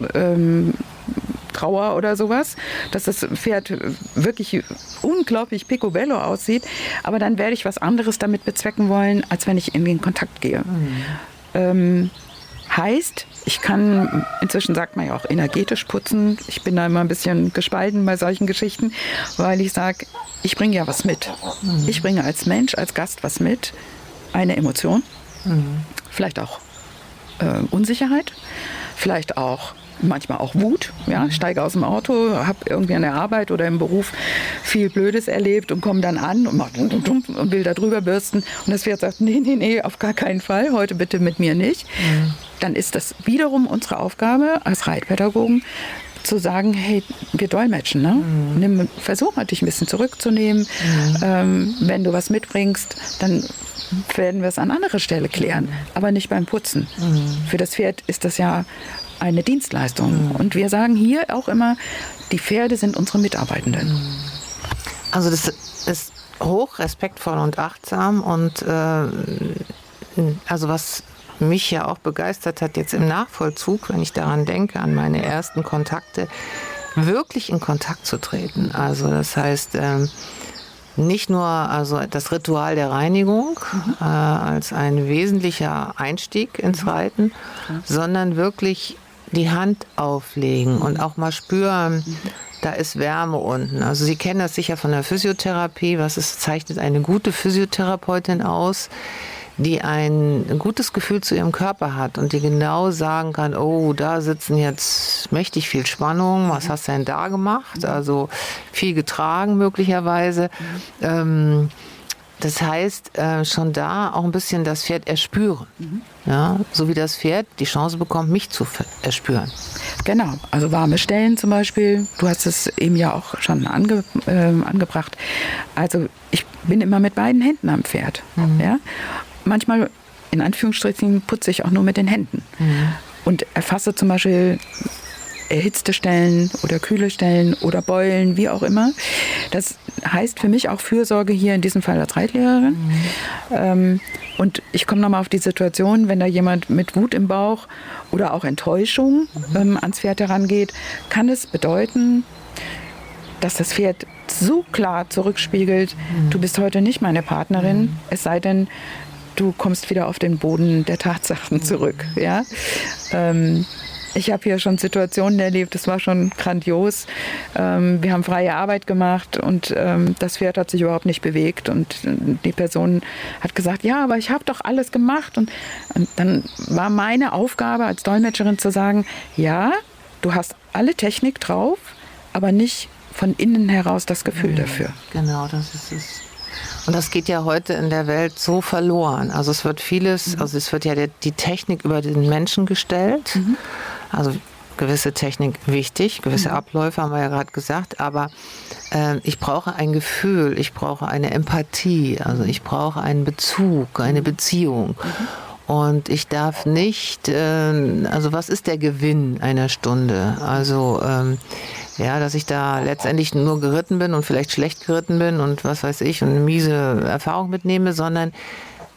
Trauer oder sowas, dass das Pferd wirklich unglaublich picobello aussieht, aber dann werde ich was anderes damit bezwecken wollen, als wenn ich in den Kontakt gehe. Heißt, ich kann, inzwischen sagt man ja auch energetisch putzen, ich bin da immer ein bisschen gespalten bei solchen Geschichten, weil ich sage, ich bringe ja was mit. Ich bringe als Mensch, als Gast was mit, eine Emotion, vielleicht auch Unsicherheit, vielleicht auch manchmal auch Wut. Ja, steige aus dem Auto, habe irgendwie an der Arbeit oder im Beruf viel Blödes erlebt und komme dann an und mache und will da drüber bürsten. Und das Pferd sagt, nee, auf gar keinen Fall, heute bitte mit mir nicht. Dann ist das wiederum unsere Aufgabe als Reitpädagogen, zu sagen, hey, wir dolmetschen, ne? Versuch mal, dich ein bisschen zurückzunehmen. Wenn du was mitbringst, dann werden wir es an anderer Stelle klären, aber nicht beim Putzen. Für das Pferd ist das ja eine Dienstleistung. Und wir sagen hier auch immer, die Pferde sind unsere Mitarbeitenden. Also das ist hoch respektvoll und achtsam und also was mich ja auch begeistert hat jetzt im Nachvollzug, wenn ich daran denke, an meine ersten Kontakte, wirklich in Kontakt zu treten. Also das heißt, nicht nur also das Ritual der Reinigung als ein wesentlicher Einstieg ins Reiten, sondern wirklich die Hand auflegen und auch mal spüren, da ist Wärme unten. Also Sie kennen das sicher von der Physiotherapie. Zeichnet eine gute Physiotherapeutin aus, die ein gutes Gefühl zu ihrem Körper hat und die genau sagen kann, oh, da sitzen jetzt mächtig viel Spannung, was hast du denn da gemacht? Also viel getragen möglicherweise. Das heißt, schon da auch ein bisschen das Pferd erspüren. Ja, so wie das Pferd die Chance bekommt, mich zu erspüren. Genau, also warme Stellen zum Beispiel. Du hast es eben ja auch schon angebracht. Also ich bin immer mit beiden Händen am Pferd. Ja? Manchmal, in Anführungsstrichen, putze ich auch nur mit den Händen. Und erfasse zum Beispiel erhitzte Stellen oder kühle Stellen oder Beulen, wie auch immer. Das heißt für mich auch Fürsorge hier in diesem Fall als Reitlehrerin. Und ich komme nochmal auf die Situation, wenn da jemand mit Wut im Bauch oder auch Enttäuschung ans Pferd herangeht, kann es bedeuten, dass das Pferd so klar zurückspiegelt, du bist heute nicht meine Partnerin, es sei denn, du kommst wieder auf den Boden der Tatsachen zurück. Ja? Ich habe hier schon Situationen erlebt, das war schon grandios. Wir haben freie Arbeit gemacht und das Pferd hat sich überhaupt nicht bewegt. Und die Person hat gesagt, ja, aber ich habe doch alles gemacht. Und dann war meine Aufgabe als Dolmetscherin zu sagen, ja, du hast alle Technik drauf, aber nicht von innen heraus das Gefühl dafür. Genau, das ist es. Und das geht ja heute in der Welt so verloren. Also es wird es wird ja die Technik über den Menschen gestellt. Also gewisse Technik wichtig, gewisse Abläufe haben wir ja gerade gesagt, aber ich brauche ein Gefühl, ich brauche eine Empathie, also ich brauche einen Bezug, eine Beziehung. Und ich darf nicht, also was ist der Gewinn einer Stunde? Also dass ich da letztendlich nur geritten bin und vielleicht schlecht geritten bin und was weiß ich und eine miese Erfahrung mitnehme, sondern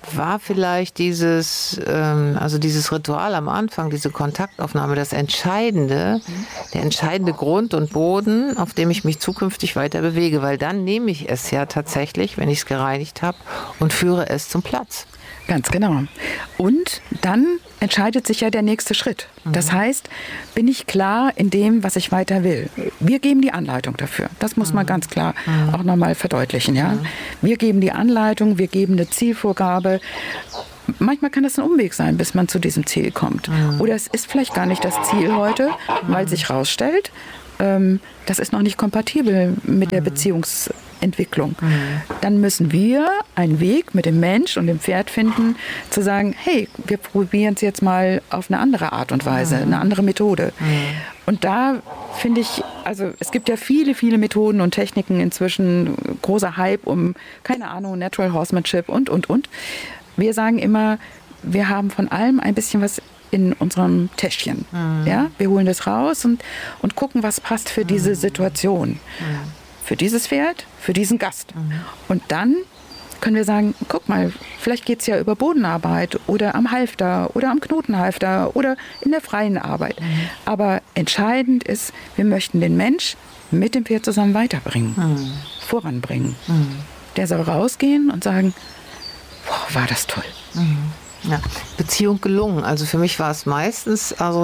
war vielleicht dieses Ritual am Anfang, diese Kontaktaufnahme, das Entscheidende, der entscheidende Grund und Boden, auf dem ich mich zukünftig weiter bewege, weil dann nehme ich es ja tatsächlich, wenn ich es gereinigt habe, und führe es zum Platz. Ganz genau. Und dann entscheidet sich ja der nächste Schritt. Das heißt, bin ich klar in dem, was ich weiter will? Wir geben die Anleitung dafür. Das muss man ganz klar auch nochmal verdeutlichen. Ja? Wir geben die Anleitung, wir geben eine Zielvorgabe. Manchmal kann das ein Umweg sein, bis man zu diesem Ziel kommt. Oder es ist vielleicht gar nicht das Ziel heute, weil sich herausstellt, das ist noch nicht kompatibel mit der Beziehungsentwicklung. Dann müssen wir einen Weg mit dem Mensch und dem Pferd finden, zu sagen, hey, wir probieren es jetzt mal auf eine andere Art und Weise, eine andere Methode. Und da finde ich, also es gibt ja viele, viele Methoden und Techniken inzwischen, großer Hype um, keine Ahnung, Natural Horsemanship und. Wir sagen immer, wir haben von allem ein bisschen was in unserem Täschchen. Ja? Wir holen das raus und gucken, was passt für diese Situation. Für dieses Pferd, für diesen Gast. Und dann können wir sagen, guck mal, vielleicht geht es ja über Bodenarbeit oder am Halfter oder am Knotenhalfter oder in der freien Arbeit. Aber entscheidend ist, wir möchten den Mensch mit dem Pferd zusammen weiterbringen, voranbringen. Der soll rausgehen und sagen, boah, war das toll. Ja, Beziehung gelungen. Also für mich war es meistens, also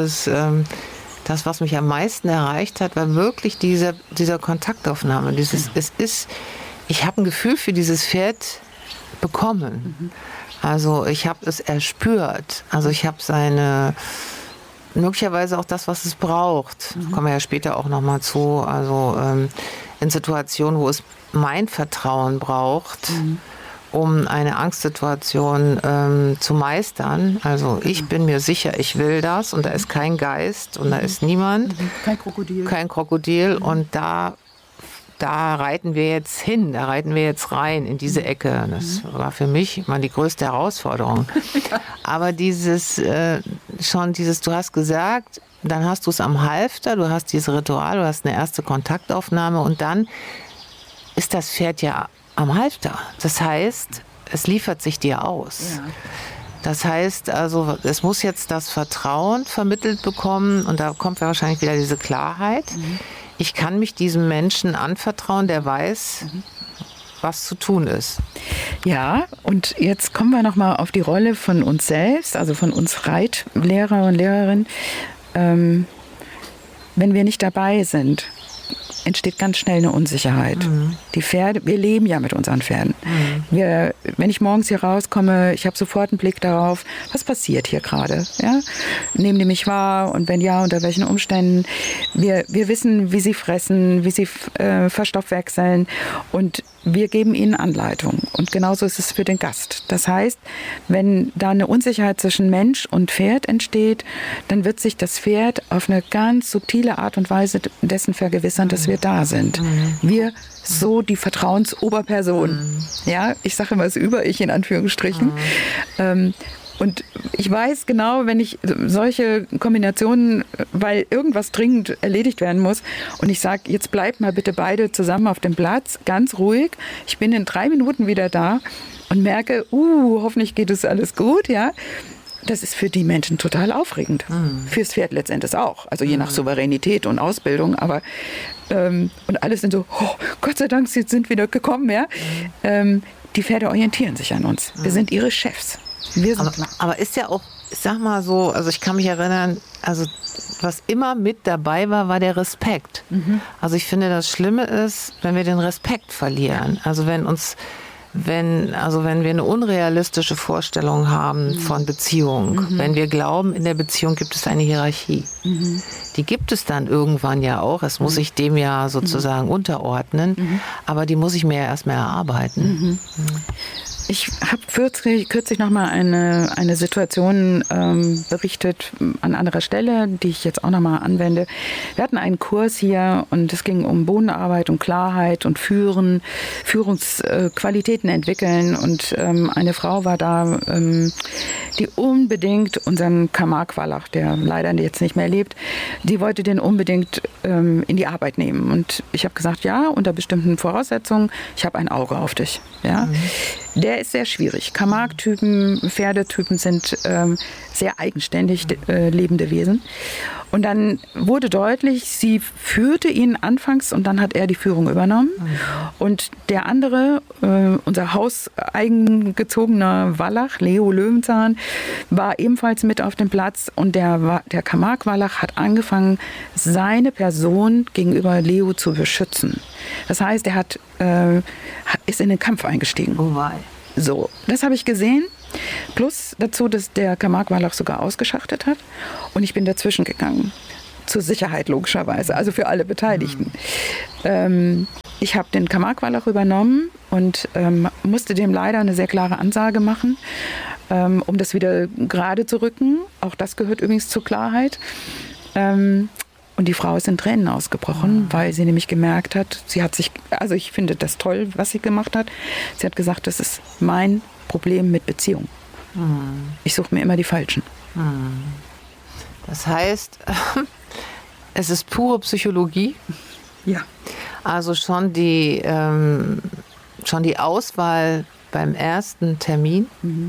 das, was mich am meisten erreicht hat, war wirklich dieser Kontaktaufnahme. Ich habe ein Gefühl für dieses Pferd bekommen. Also ich habe es erspürt. Also ich habe möglicherweise auch das, was es braucht. Kommen wir ja später auch nochmal zu. Also in Situationen, wo es mein Vertrauen braucht, um eine Angstsituation zu meistern. Also ich bin mir sicher, ich will das und da ist kein Geist und da ist niemand. Kein Krokodil. Und da reiten wir jetzt hin, da reiten wir jetzt rein in diese Ecke. Das war für mich immer die größte Herausforderung. Aber du hast gesagt, dann hast du es am Halfter, du hast dieses Ritual, du hast eine erste Kontaktaufnahme und dann ist das Pferd ja am Halfter. Das heißt, es liefert sich dir aus. Ja. Das heißt, also es muss jetzt das Vertrauen vermittelt bekommen und da kommt wahrscheinlich wieder diese Klarheit. Ich kann mich diesem Menschen anvertrauen, der weiß, was zu tun ist. Ja, und jetzt kommen wir nochmal auf die Rolle von uns selbst, also von uns Reitlehrer und Lehrerinnen. Wenn wir nicht dabei sind, entsteht ganz schnell eine Unsicherheit. Die Pferde, wir leben ja mit unseren Pferden. Wenn ich morgens hier rauskomme, ich habe sofort einen Blick darauf, was passiert hier gerade? Ja? Nehmen die mich wahr und wenn ja, unter welchen Umständen? Wir wissen, wie sie fressen, wie sie verstoffwechseln und wir geben ihnen Anleitung. Und genauso ist es für den Gast. Das heißt, wenn da eine Unsicherheit zwischen Mensch und Pferd entsteht, dann wird sich das Pferd auf eine ganz subtile Art und Weise dessen vergewissern, dass wir da sind. Wir so die Vertrauensoberperson. Ja, ich sage immer das Über-Ich in Anführungsstrichen. Und ich weiß genau, wenn ich solche Kombinationen, weil irgendwas dringend erledigt werden muss und ich sage, jetzt bleibt mal bitte beide zusammen auf dem Platz, ganz ruhig. Ich bin in 3 Minuten wieder da und merke, hoffentlich geht es alles gut, ja. Das ist für die Menschen total aufregend. Fürs Pferd letztendlich auch. Also je nach Souveränität und Ausbildung. Aber und alle sind so, Gott sei Dank, sie sind wieder gekommen. Ja? Die Pferde orientieren sich an uns. Wir sind ihre Chefs. Aber ist ja auch, ich sag mal so, also ich kann mich erinnern, also was immer mit dabei war der Respekt. Also ich finde, das Schlimme ist, wenn wir den Respekt verlieren. Also wenn wir eine unrealistische Vorstellung haben von Beziehung, wenn wir glauben, in der Beziehung gibt es eine Hierarchie. Die gibt es dann irgendwann ja auch. Es muss sich dem ja sozusagen unterordnen, aber die muss ich mir ja erstmal erarbeiten. Ich habe kürzlich noch mal eine Situation berichtet an anderer Stelle, die ich jetzt auch noch mal anwende. Wir hatten einen Kurs hier und es ging um Bodenarbeit und Klarheit und Führungsqualitäten entwickeln. Und eine Frau war da, die unbedingt unseren Camargue-Wallach, der leider jetzt nicht mehr lebt, die wollte den unbedingt in die Arbeit nehmen. Und ich habe gesagt, ja, unter bestimmten Voraussetzungen, ich habe ein Auge auf dich. Ja. Der ist sehr schwierig. Camargue-Typen, Pferdetypen sind sehr eigenständig lebende Wesen. Und dann wurde deutlich, sie führte ihn anfangs und dann hat er die Führung übernommen. Und der andere, unser hauseigen gezogener Wallach, Leo Löwenzahn, war ebenfalls mit auf dem Platz. Und der Camargue-Wallach hat angefangen, seine Person gegenüber Leo zu beschützen. Das heißt, er ist in den Kampf eingestiegen. Oh wei. So, das habe ich gesehen. Plus dazu, dass der Camargue-Wallach sogar ausgeschachtet hat. Und ich bin dazwischen gegangen. Zur Sicherheit logischerweise, also für alle Beteiligten. Ich habe den Camargue-Wallach übernommen und musste dem leider eine sehr klare Ansage machen, um das wieder gerade zu rücken. Auch das gehört übrigens zur Klarheit. Und die Frau ist in Tränen ausgebrochen, weil sie nämlich gemerkt hat, also ich finde das toll, was sie gemacht hat. Sie hat gesagt, das ist mein Problem mit Beziehung. Ich suche mir immer die Falschen. Das heißt, es ist pure Psychologie. Ja. Also schon die Auswahl beim ersten Termin.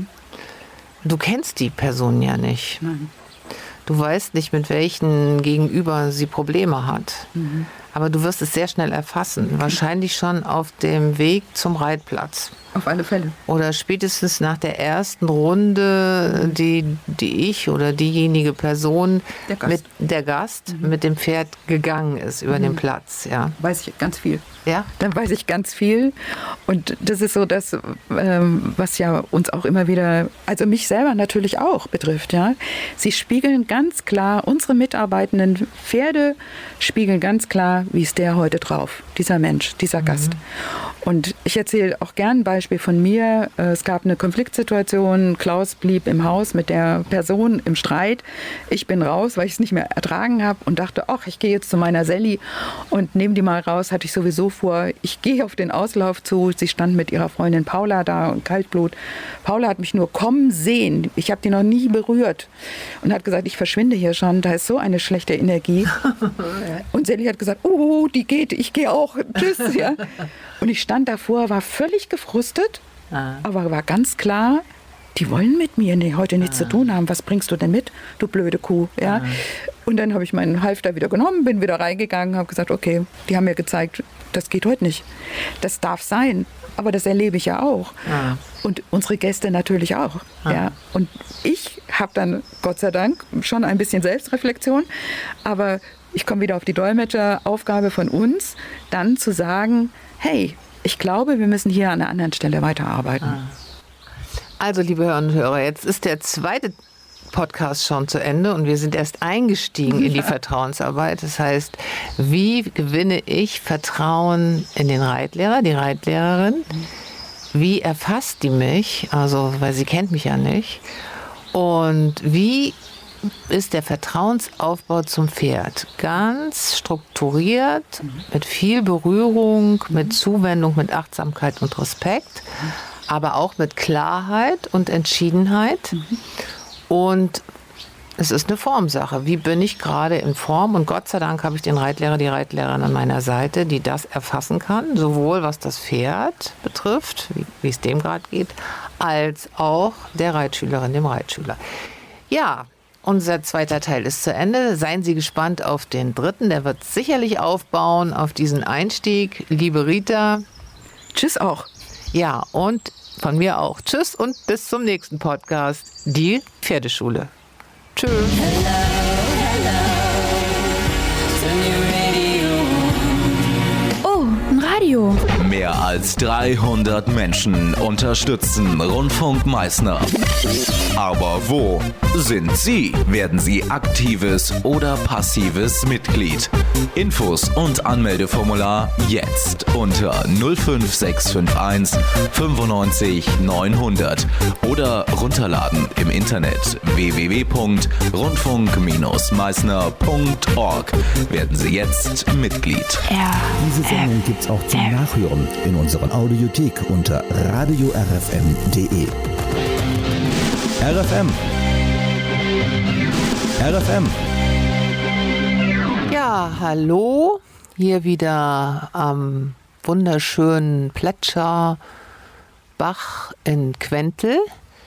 Du kennst die Person ja nicht. Nein. Du weißt nicht, mit welchen Gegenüber sie Probleme hat. Aber du wirst es sehr schnell erfassen. Wahrscheinlich schon auf dem Weg zum Reitplatz. Auf alle Fälle. Oder spätestens nach der ersten Runde, die ich oder diejenige Person, der Gast mit dem Pferd gegangen ist über den Platz. Ja. Weiß ich ganz viel. Ja? Dann weiß ich ganz viel. Und das ist so das, was ja uns auch immer wieder, also mich selber natürlich auch betrifft. Ja? Sie spiegeln ganz klar, unsere mitarbeitenden Pferde spiegeln ganz klar, wie ist der heute drauf, dieser Mensch, dieser Gast. Und ich erzähle auch gern ein Beispiel von mir. Es gab eine Konfliktsituation. Klaus blieb im Haus mit der Person im Streit. Ich bin raus, weil ich es nicht mehr ertragen habe und dachte, ach, ich gehe jetzt zu meiner Sally und nehme die mal raus. Hatte ich sowieso vor. Ich gehe auf den Auslauf zu. Sie stand mit ihrer Freundin Paula da und Kaltblut. Paula hat mich nur kommen sehen. Ich habe die noch nie berührt und hat gesagt, ich verschwinde hier schon. Da ist so eine schlechte Energie. Und Sally hat gesagt, oh, die geht, ich gehe auch. Tschüss. Ja. Und ich stand davor, war völlig gefrustet, aber war ganz klar, die wollen mit mir heute nichts zu tun haben. Was bringst du denn mit, du blöde Kuh? Ja? Und dann habe ich meinen Halfter wieder genommen, bin wieder reingegangen, habe gesagt, okay, die haben mir gezeigt, das geht heute nicht. Das darf sein, aber das erlebe ich ja auch. Und unsere Gäste natürlich auch. Ja? Und ich habe dann, Gott sei Dank, schon ein bisschen Selbstreflexion, aber ich komme wieder auf die Dolmetscheraufgabe von uns, dann zu sagen, hey, ich glaube, wir müssen hier an einer anderen Stelle weiterarbeiten. Also, liebe Hörerinnen und Hörer, jetzt ist der zweite Podcast schon zu Ende und wir sind erst eingestiegen in die Vertrauensarbeit. Das heißt, wie gewinne ich Vertrauen in den Reitlehrer, die Reitlehrerin? Wie erfasst die mich? Also, weil sie kennt mich ja nicht. Und wie ist der Vertrauensaufbau zum Pferd? Ganz strukturiert, mit viel Berührung, mit Zuwendung, mit Achtsamkeit und Respekt, aber auch mit Klarheit und Entschiedenheit. Und es ist eine Formsache. Wie bin ich gerade in Form? Und Gott sei Dank habe ich den Reitlehrer, die Reitlehrerin an meiner Seite, die das erfassen kann, sowohl was das Pferd betrifft, wie es dem gerade geht, als auch der Reitschülerin, dem Reitschüler. Ja, unser zweiter Teil ist zu Ende. Seien Sie gespannt auf den dritten. Der wird sicherlich aufbauen auf diesen Einstieg. Liebe Rita. Tschüss auch. Ja, und von mir auch. Tschüss und bis zum nächsten Podcast. Die Pferdeschule. Tschüss. Oh, ein Radio. Mehr als 300 Menschen unterstützen Rundfunk Meißner. Aber wo sind Sie? Werden Sie aktives oder passives Mitglied? Infos und Anmeldeformular jetzt unter 05651 95 900 oder runterladen im Internet www.rundfunk-meißner.org. Werden Sie jetzt Mitglied. Diese Sendung gibt's auch zum Nachhören in unseren Audiothek unter radiorfm.de. RFM. RFM. Ja, hallo. Hier wieder am wunderschönen Plätscherbach Bach in Quentel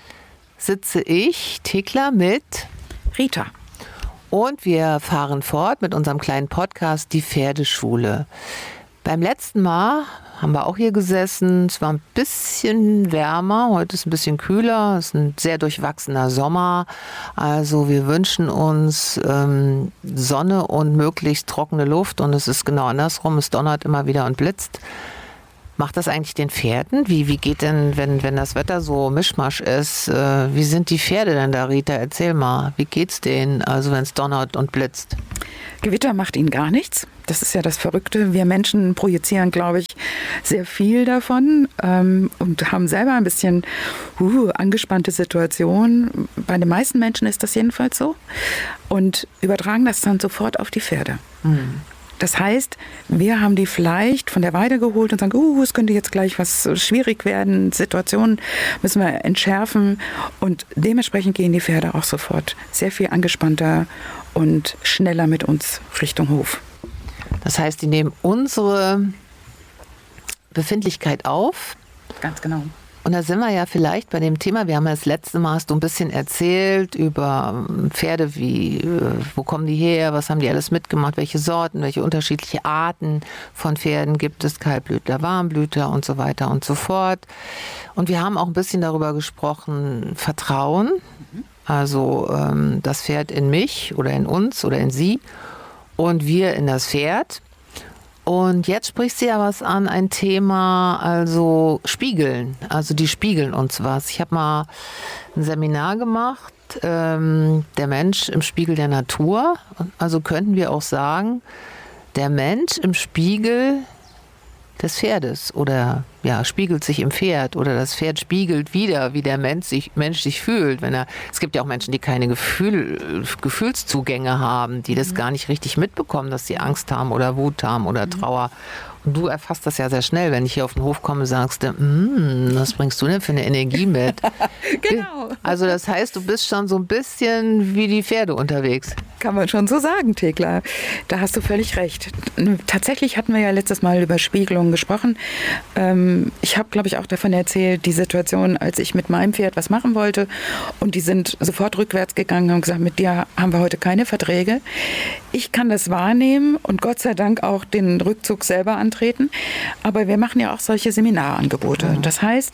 sitze ich, Thekla, mit Rita. Und wir fahren fort mit unserem kleinen Podcast Die Pferdeschule. Beim letzten Mal haben wir auch hier gesessen. Es war ein bisschen wärmer, heute ist ein bisschen kühler. Es ist ein sehr durchwachsener Sommer. Also wir wünschen uns Sonne und möglichst trockene Luft. Und es ist genau andersrum. Es donnert immer wieder und blitzt. Macht das eigentlich den Pferden? Wie geht denn, wenn das Wetter so Mischmasch ist, wie sind die Pferde denn da, Rita? Erzähl mal, wie geht's denen, also wenn es donnert und blitzt? Gewitter macht ihnen gar nichts. Das ist ja das Verrückte. Wir Menschen projizieren, glaube ich, sehr viel davon und haben selber ein bisschen angespannte Situationen. Bei den meisten Menschen ist das jedenfalls so. Und übertragen das dann sofort auf die Pferde. Das heißt, wir haben die vielleicht von der Weide geholt und sagen, es könnte jetzt gleich was schwierig werden, Situationen müssen wir entschärfen. Und dementsprechend gehen die Pferde auch sofort sehr viel angespannter und schneller mit uns Richtung Hof. Das heißt, die nehmen unsere Befindlichkeit auf. Ganz genau. Und da sind wir ja vielleicht bei dem Thema, wir haben ja das letzte Mal so ein bisschen erzählt über Pferde, wo kommen die her, was haben die alles mitgemacht, welche Sorten, welche unterschiedliche Arten von Pferden gibt es, Kaltblütler, Warmblüter und so weiter und so fort. Und wir haben auch ein bisschen darüber gesprochen, Vertrauen, also das Pferd in mich oder in uns oder in sie und wir in das Pferd. Und jetzt sprichst du ja was an, ein Thema, also Spiegeln. Also die spiegeln uns was. Ich habe mal ein Seminar gemacht, der Mensch im Spiegel der Natur. Also könnten wir auch sagen, der Mensch im Spiegel des Pferdes oder ja, spiegelt sich im Pferd oder das Pferd spiegelt wieder, wie der Mensch sich fühlt. Es gibt ja auch Menschen, die keine Gefühlszugänge haben, die das gar nicht richtig mitbekommen, dass sie Angst haben oder Wut haben oder Trauer. Und du erfasst das ja sehr schnell, wenn ich hier auf den Hof komme, sagst du, was bringst du denn für eine Energie mit? Genau. Also das heißt, du bist schon so ein bisschen wie die Pferde unterwegs. Kann man schon so sagen, Thekla. Da hast du völlig recht. Tatsächlich hatten wir ja letztes Mal über Spiegelungen gesprochen. Ich habe, glaube ich, auch davon erzählt, die Situation, als ich mit meinem Pferd was machen wollte und die sind sofort rückwärts gegangen und haben gesagt, mit dir haben wir heute keine Verträge. Ich kann das wahrnehmen und Gott sei Dank auch den Rückzug selber antreten. Aber wir machen ja auch solche Seminarangebote. Das heißt,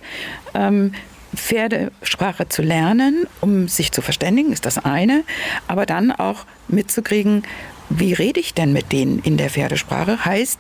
Pferdesprache zu lernen, um sich zu verständigen, ist das eine, aber dann auch mitzukriegen, wie rede ich denn mit denen in der Pferdesprache? Heißt,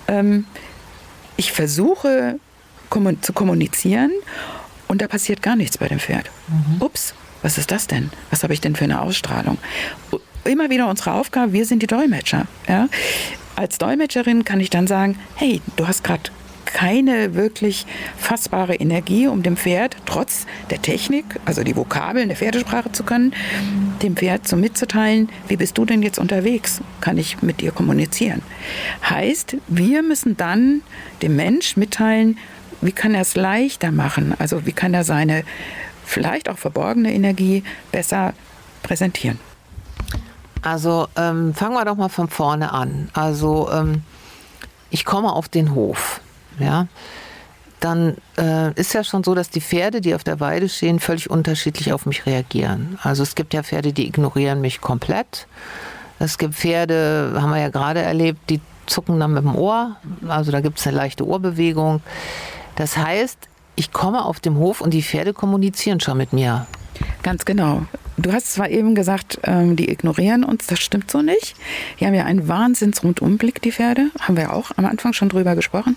ich versuche zu kommunizieren und da passiert gar nichts bei dem Pferd. Ups, was ist das denn? Was habe ich denn für eine Ausstrahlung? Immer wieder unsere Aufgabe, wir sind die Dolmetscher. Ja? Als Dolmetscherin kann ich dann sagen, hey, du hast gerade keine wirklich fassbare Energie, um dem Pferd, trotz der Technik, also die Vokabeln der Pferdesprache zu können, dem Pferd so mitzuteilen, wie bist du denn jetzt unterwegs? Kann ich mit dir kommunizieren? Heißt, wir müssen dann dem Mensch mitteilen, wie kann er es leichter machen? Also wie kann er seine vielleicht auch verborgene Energie besser präsentieren? Also fangen wir doch mal von vorne an. Also ich komme auf den Hof. Ja, dann ist ja schon so, dass die Pferde, die auf der Weide stehen, völlig unterschiedlich auf mich reagieren. Also es gibt ja Pferde, die ignorieren mich komplett. Es gibt Pferde, haben wir ja gerade erlebt, die zucken dann mit dem Ohr. Also da gibt es eine leichte Ohrbewegung. Das heißt, ich komme auf dem Hof und die Pferde kommunizieren schon mit mir. Ganz genau. Du hast zwar eben gesagt, die ignorieren uns, das stimmt so nicht. Die haben ja einen Wahnsinns-Rundumblick, die Pferde, haben wir ja auch am Anfang schon drüber gesprochen.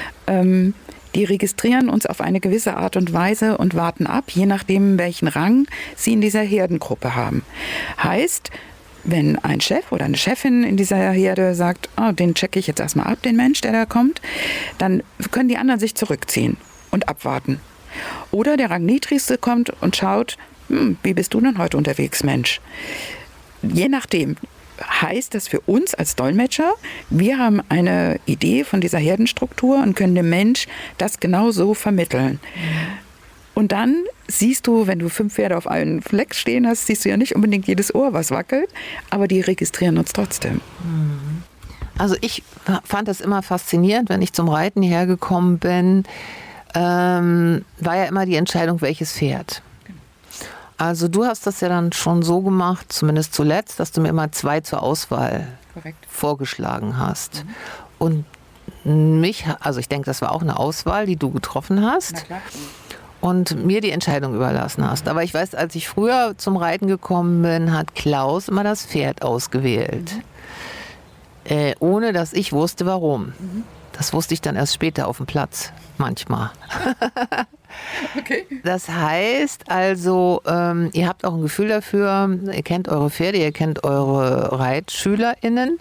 Die registrieren uns auf eine gewisse Art und Weise und warten ab, je nachdem, welchen Rang sie in dieser Herdengruppe haben. Heißt, wenn ein Chef oder eine Chefin in dieser Herde sagt, den checke ich jetzt erstmal ab, den Mensch, der da kommt, dann können die anderen sich zurückziehen und abwarten. Oder der Rangniedrigste kommt und schaut, wie bist du denn heute unterwegs, Mensch? Je nachdem heißt das für uns als Dolmetscher, wir haben eine Idee von dieser Herdenstruktur und können dem Mensch das genau so vermitteln. Und dann siehst du, wenn du 5 Pferde auf einem Fleck stehen hast, siehst du ja nicht unbedingt jedes Ohr, was wackelt, aber die registrieren uns trotzdem. Also ich fand das immer faszinierend, wenn ich zum Reiten hierher gekommen bin, war ja immer die Entscheidung, welches Pferd. Also du hast das ja dann schon so gemacht, zumindest zuletzt, dass du mir immer 2 zur Auswahl vorgeschlagen hast. Und also ich denke, das war auch eine Auswahl, die du getroffen hast. Na klar. Und mir die Entscheidung überlassen hast. Aber ich weiß, als ich früher zum Reiten gekommen bin, hat Klaus immer das Pferd ausgewählt. Ohne dass ich wusste, warum. Das wusste ich dann erst später auf dem Platz, manchmal. Okay. Das heißt also, ihr habt auch ein Gefühl dafür, ihr kennt eure Pferde, ihr kennt eure ReitschülerInnen.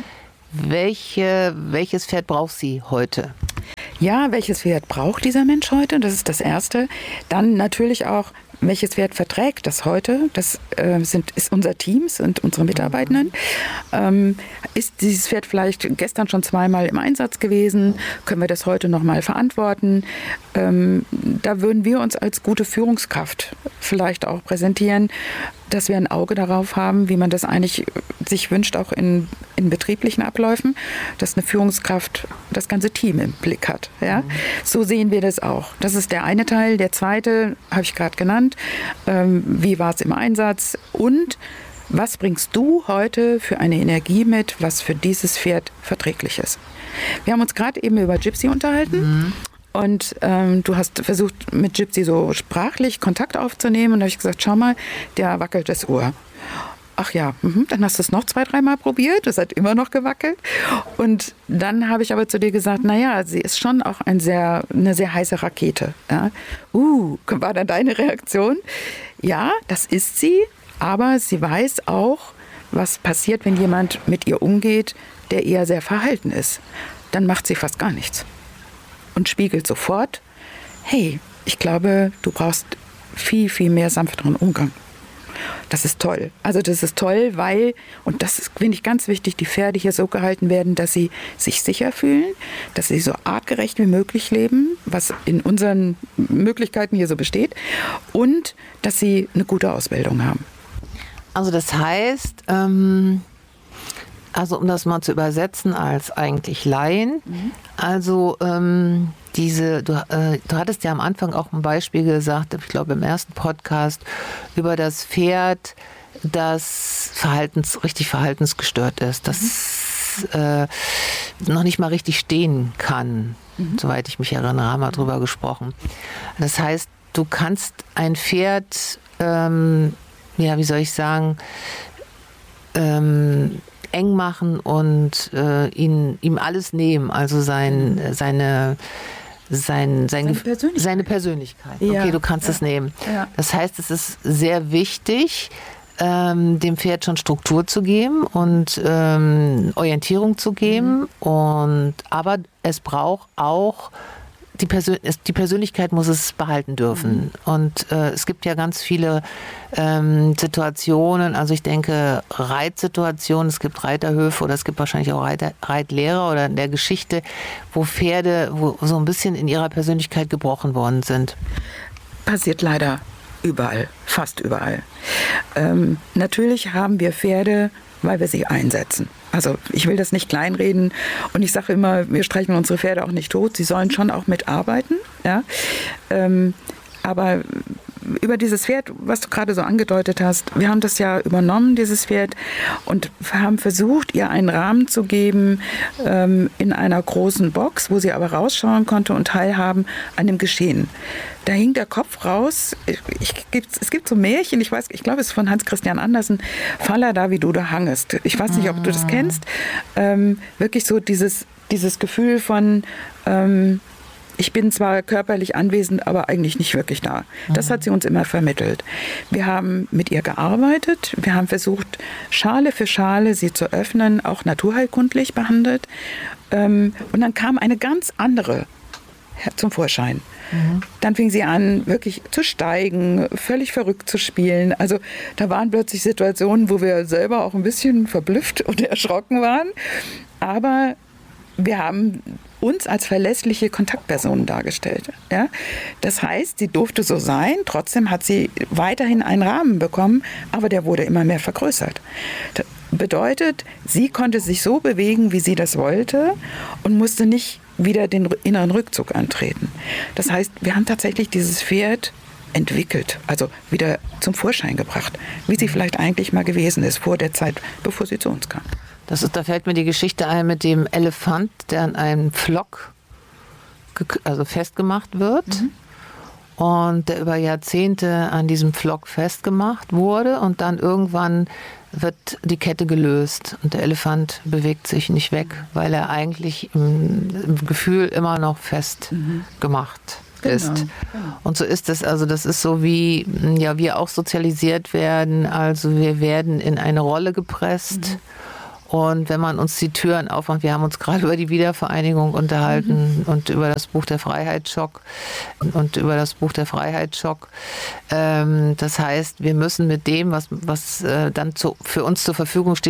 Welches Pferd braucht sie heute? Ja, welches Pferd braucht dieser Mensch heute? Das ist das Erste. Dann natürlich auch, welches Pferd verträgt das heute? Das ist unser Team, sind unsere Mitarbeitenden. Ist dieses Pferd vielleicht gestern schon 2-mal im Einsatz gewesen? Können wir das heute nochmal verantworten? Da würden wir uns als gute Führungskraft vielleicht auch präsentieren, dass wir ein Auge darauf haben, wie man das eigentlich sich wünscht, auch in betrieblichen Abläufen, dass eine Führungskraft das ganze Team im Blick hat. Ja? So sehen wir das auch. Das ist der eine Teil. Der zweite habe ich gerade genannt. Wie war es im Einsatz? Und was bringst du heute für eine Energie mit, was für dieses Pferd verträglich ist? Wir haben uns gerade eben über Gypsy unterhalten. Und du hast versucht, mit Gypsy so sprachlich Kontakt aufzunehmen. Und da habe ich gesagt, schau mal, der wackelt das Ohr. Ach ja, dann hast du es noch 2-3 Mal probiert. Das hat immer noch gewackelt. Und dann habe ich aber zu dir gesagt, naja, sie ist schon auch eine sehr heiße Rakete. Ja? War dann deine Reaktion? Ja, das ist sie. Aber sie weiß auch, was passiert, wenn jemand mit ihr umgeht, der eher sehr verhalten ist. Dann macht sie fast gar nichts. Und spiegelt sofort, hey, ich glaube, du brauchst viel, viel mehr sanfteren Umgang. Das ist toll. Also das ist toll, weil, und das finde ich ganz wichtig, die Pferde hier so gehalten werden, dass sie sich sicher fühlen, dass sie so artgerecht wie möglich leben, was in unseren Möglichkeiten hier so besteht, und dass sie eine gute Ausbildung haben. Also das heißt, also um das mal zu übersetzen als eigentlich Laien, also du hattest ja am Anfang auch ein Beispiel gesagt, ich glaube im ersten Podcast, über das Pferd, das richtig verhaltensgestört ist, das noch nicht mal richtig stehen kann, soweit ich mich erinnere, haben wir drüber gesprochen. Das heißt, du kannst ein Pferd, wie soll ich sagen, eng machen und ihm alles nehmen, also seine Persönlichkeit. Ja. Okay, du kannst es nehmen. Ja. Das heißt, es ist sehr wichtig, dem Pferd schon Struktur zu geben und Orientierung zu geben. Aber es braucht auch die Persönlichkeit muss es behalten dürfen. Und es gibt ja ganz viele Situationen, also ich denke Reitsituationen, es gibt Reiterhöfe oder es gibt wahrscheinlich auch Reitlehrer oder in der Geschichte, wo Pferde so ein bisschen in ihrer Persönlichkeit gebrochen worden sind. Passiert leider überall, fast überall. Natürlich haben wir Pferde, weil wir sie einsetzen. Also ich will das nicht kleinreden und ich sage immer, wir streichen unsere Pferde auch nicht tot. Sie sollen schon auch mitarbeiten. Ja? Aber über dieses Pferd, was du gerade so angedeutet hast, wir haben das ja übernommen, dieses Pferd, und haben versucht, ihr einen Rahmen zu geben in einer großen Box, wo sie aber rausschauen konnte und teilhaben an dem Geschehen. Da hing der Kopf raus. Es gibt so Märchen, ich glaube, es ist von Hans Christian Andersen, Faller da, wie du da hangest. Ich weiß nicht, ob du das kennst. Wirklich so dieses Gefühl von ich bin zwar körperlich anwesend, aber eigentlich nicht wirklich da. Das hat sie uns immer vermittelt. Wir haben mit ihr gearbeitet. Wir haben versucht, Schale für Schale sie zu öffnen, auch naturheilkundlich behandelt. Und dann kam eine ganz andere zum Vorschein. Dann fing sie an, wirklich zu steigen, völlig verrückt zu spielen. Also da waren plötzlich Situationen, wo wir selber auch ein bisschen verblüfft und erschrocken waren. Aber wir haben uns als verlässliche Kontaktpersonen dargestellt. Ja? Das heißt, sie durfte so sein, trotzdem hat sie weiterhin einen Rahmen bekommen, aber der wurde immer mehr vergrößert. Das bedeutet, sie konnte sich so bewegen, wie sie das wollte, und musste nicht wieder den inneren Rückzug antreten. Das heißt, wir haben tatsächlich dieses Pferd entwickelt, also wieder zum Vorschein gebracht, wie sie vielleicht eigentlich mal gewesen ist, vor der Zeit, bevor sie zu uns kam. Da fällt mir die Geschichte ein mit dem Elefant, der an einem Pflock festgemacht wird. Und der über Jahrzehnte an diesem Pflock festgemacht wurde und dann irgendwann wird die Kette gelöst und der Elefant bewegt sich nicht weg, weil er eigentlich im Gefühl immer noch festgemacht ist. Genau. Und so ist es, also das ist so wie wir auch sozialisiert werden, also wir werden in eine Rolle gepresst. Und wenn man uns die Türen aufmacht, wir haben uns gerade über die Wiedervereinigung unterhalten und über das Buch der Freiheitsschock das heißt, wir müssen mit dem, was dann für uns zur Verfügung steht,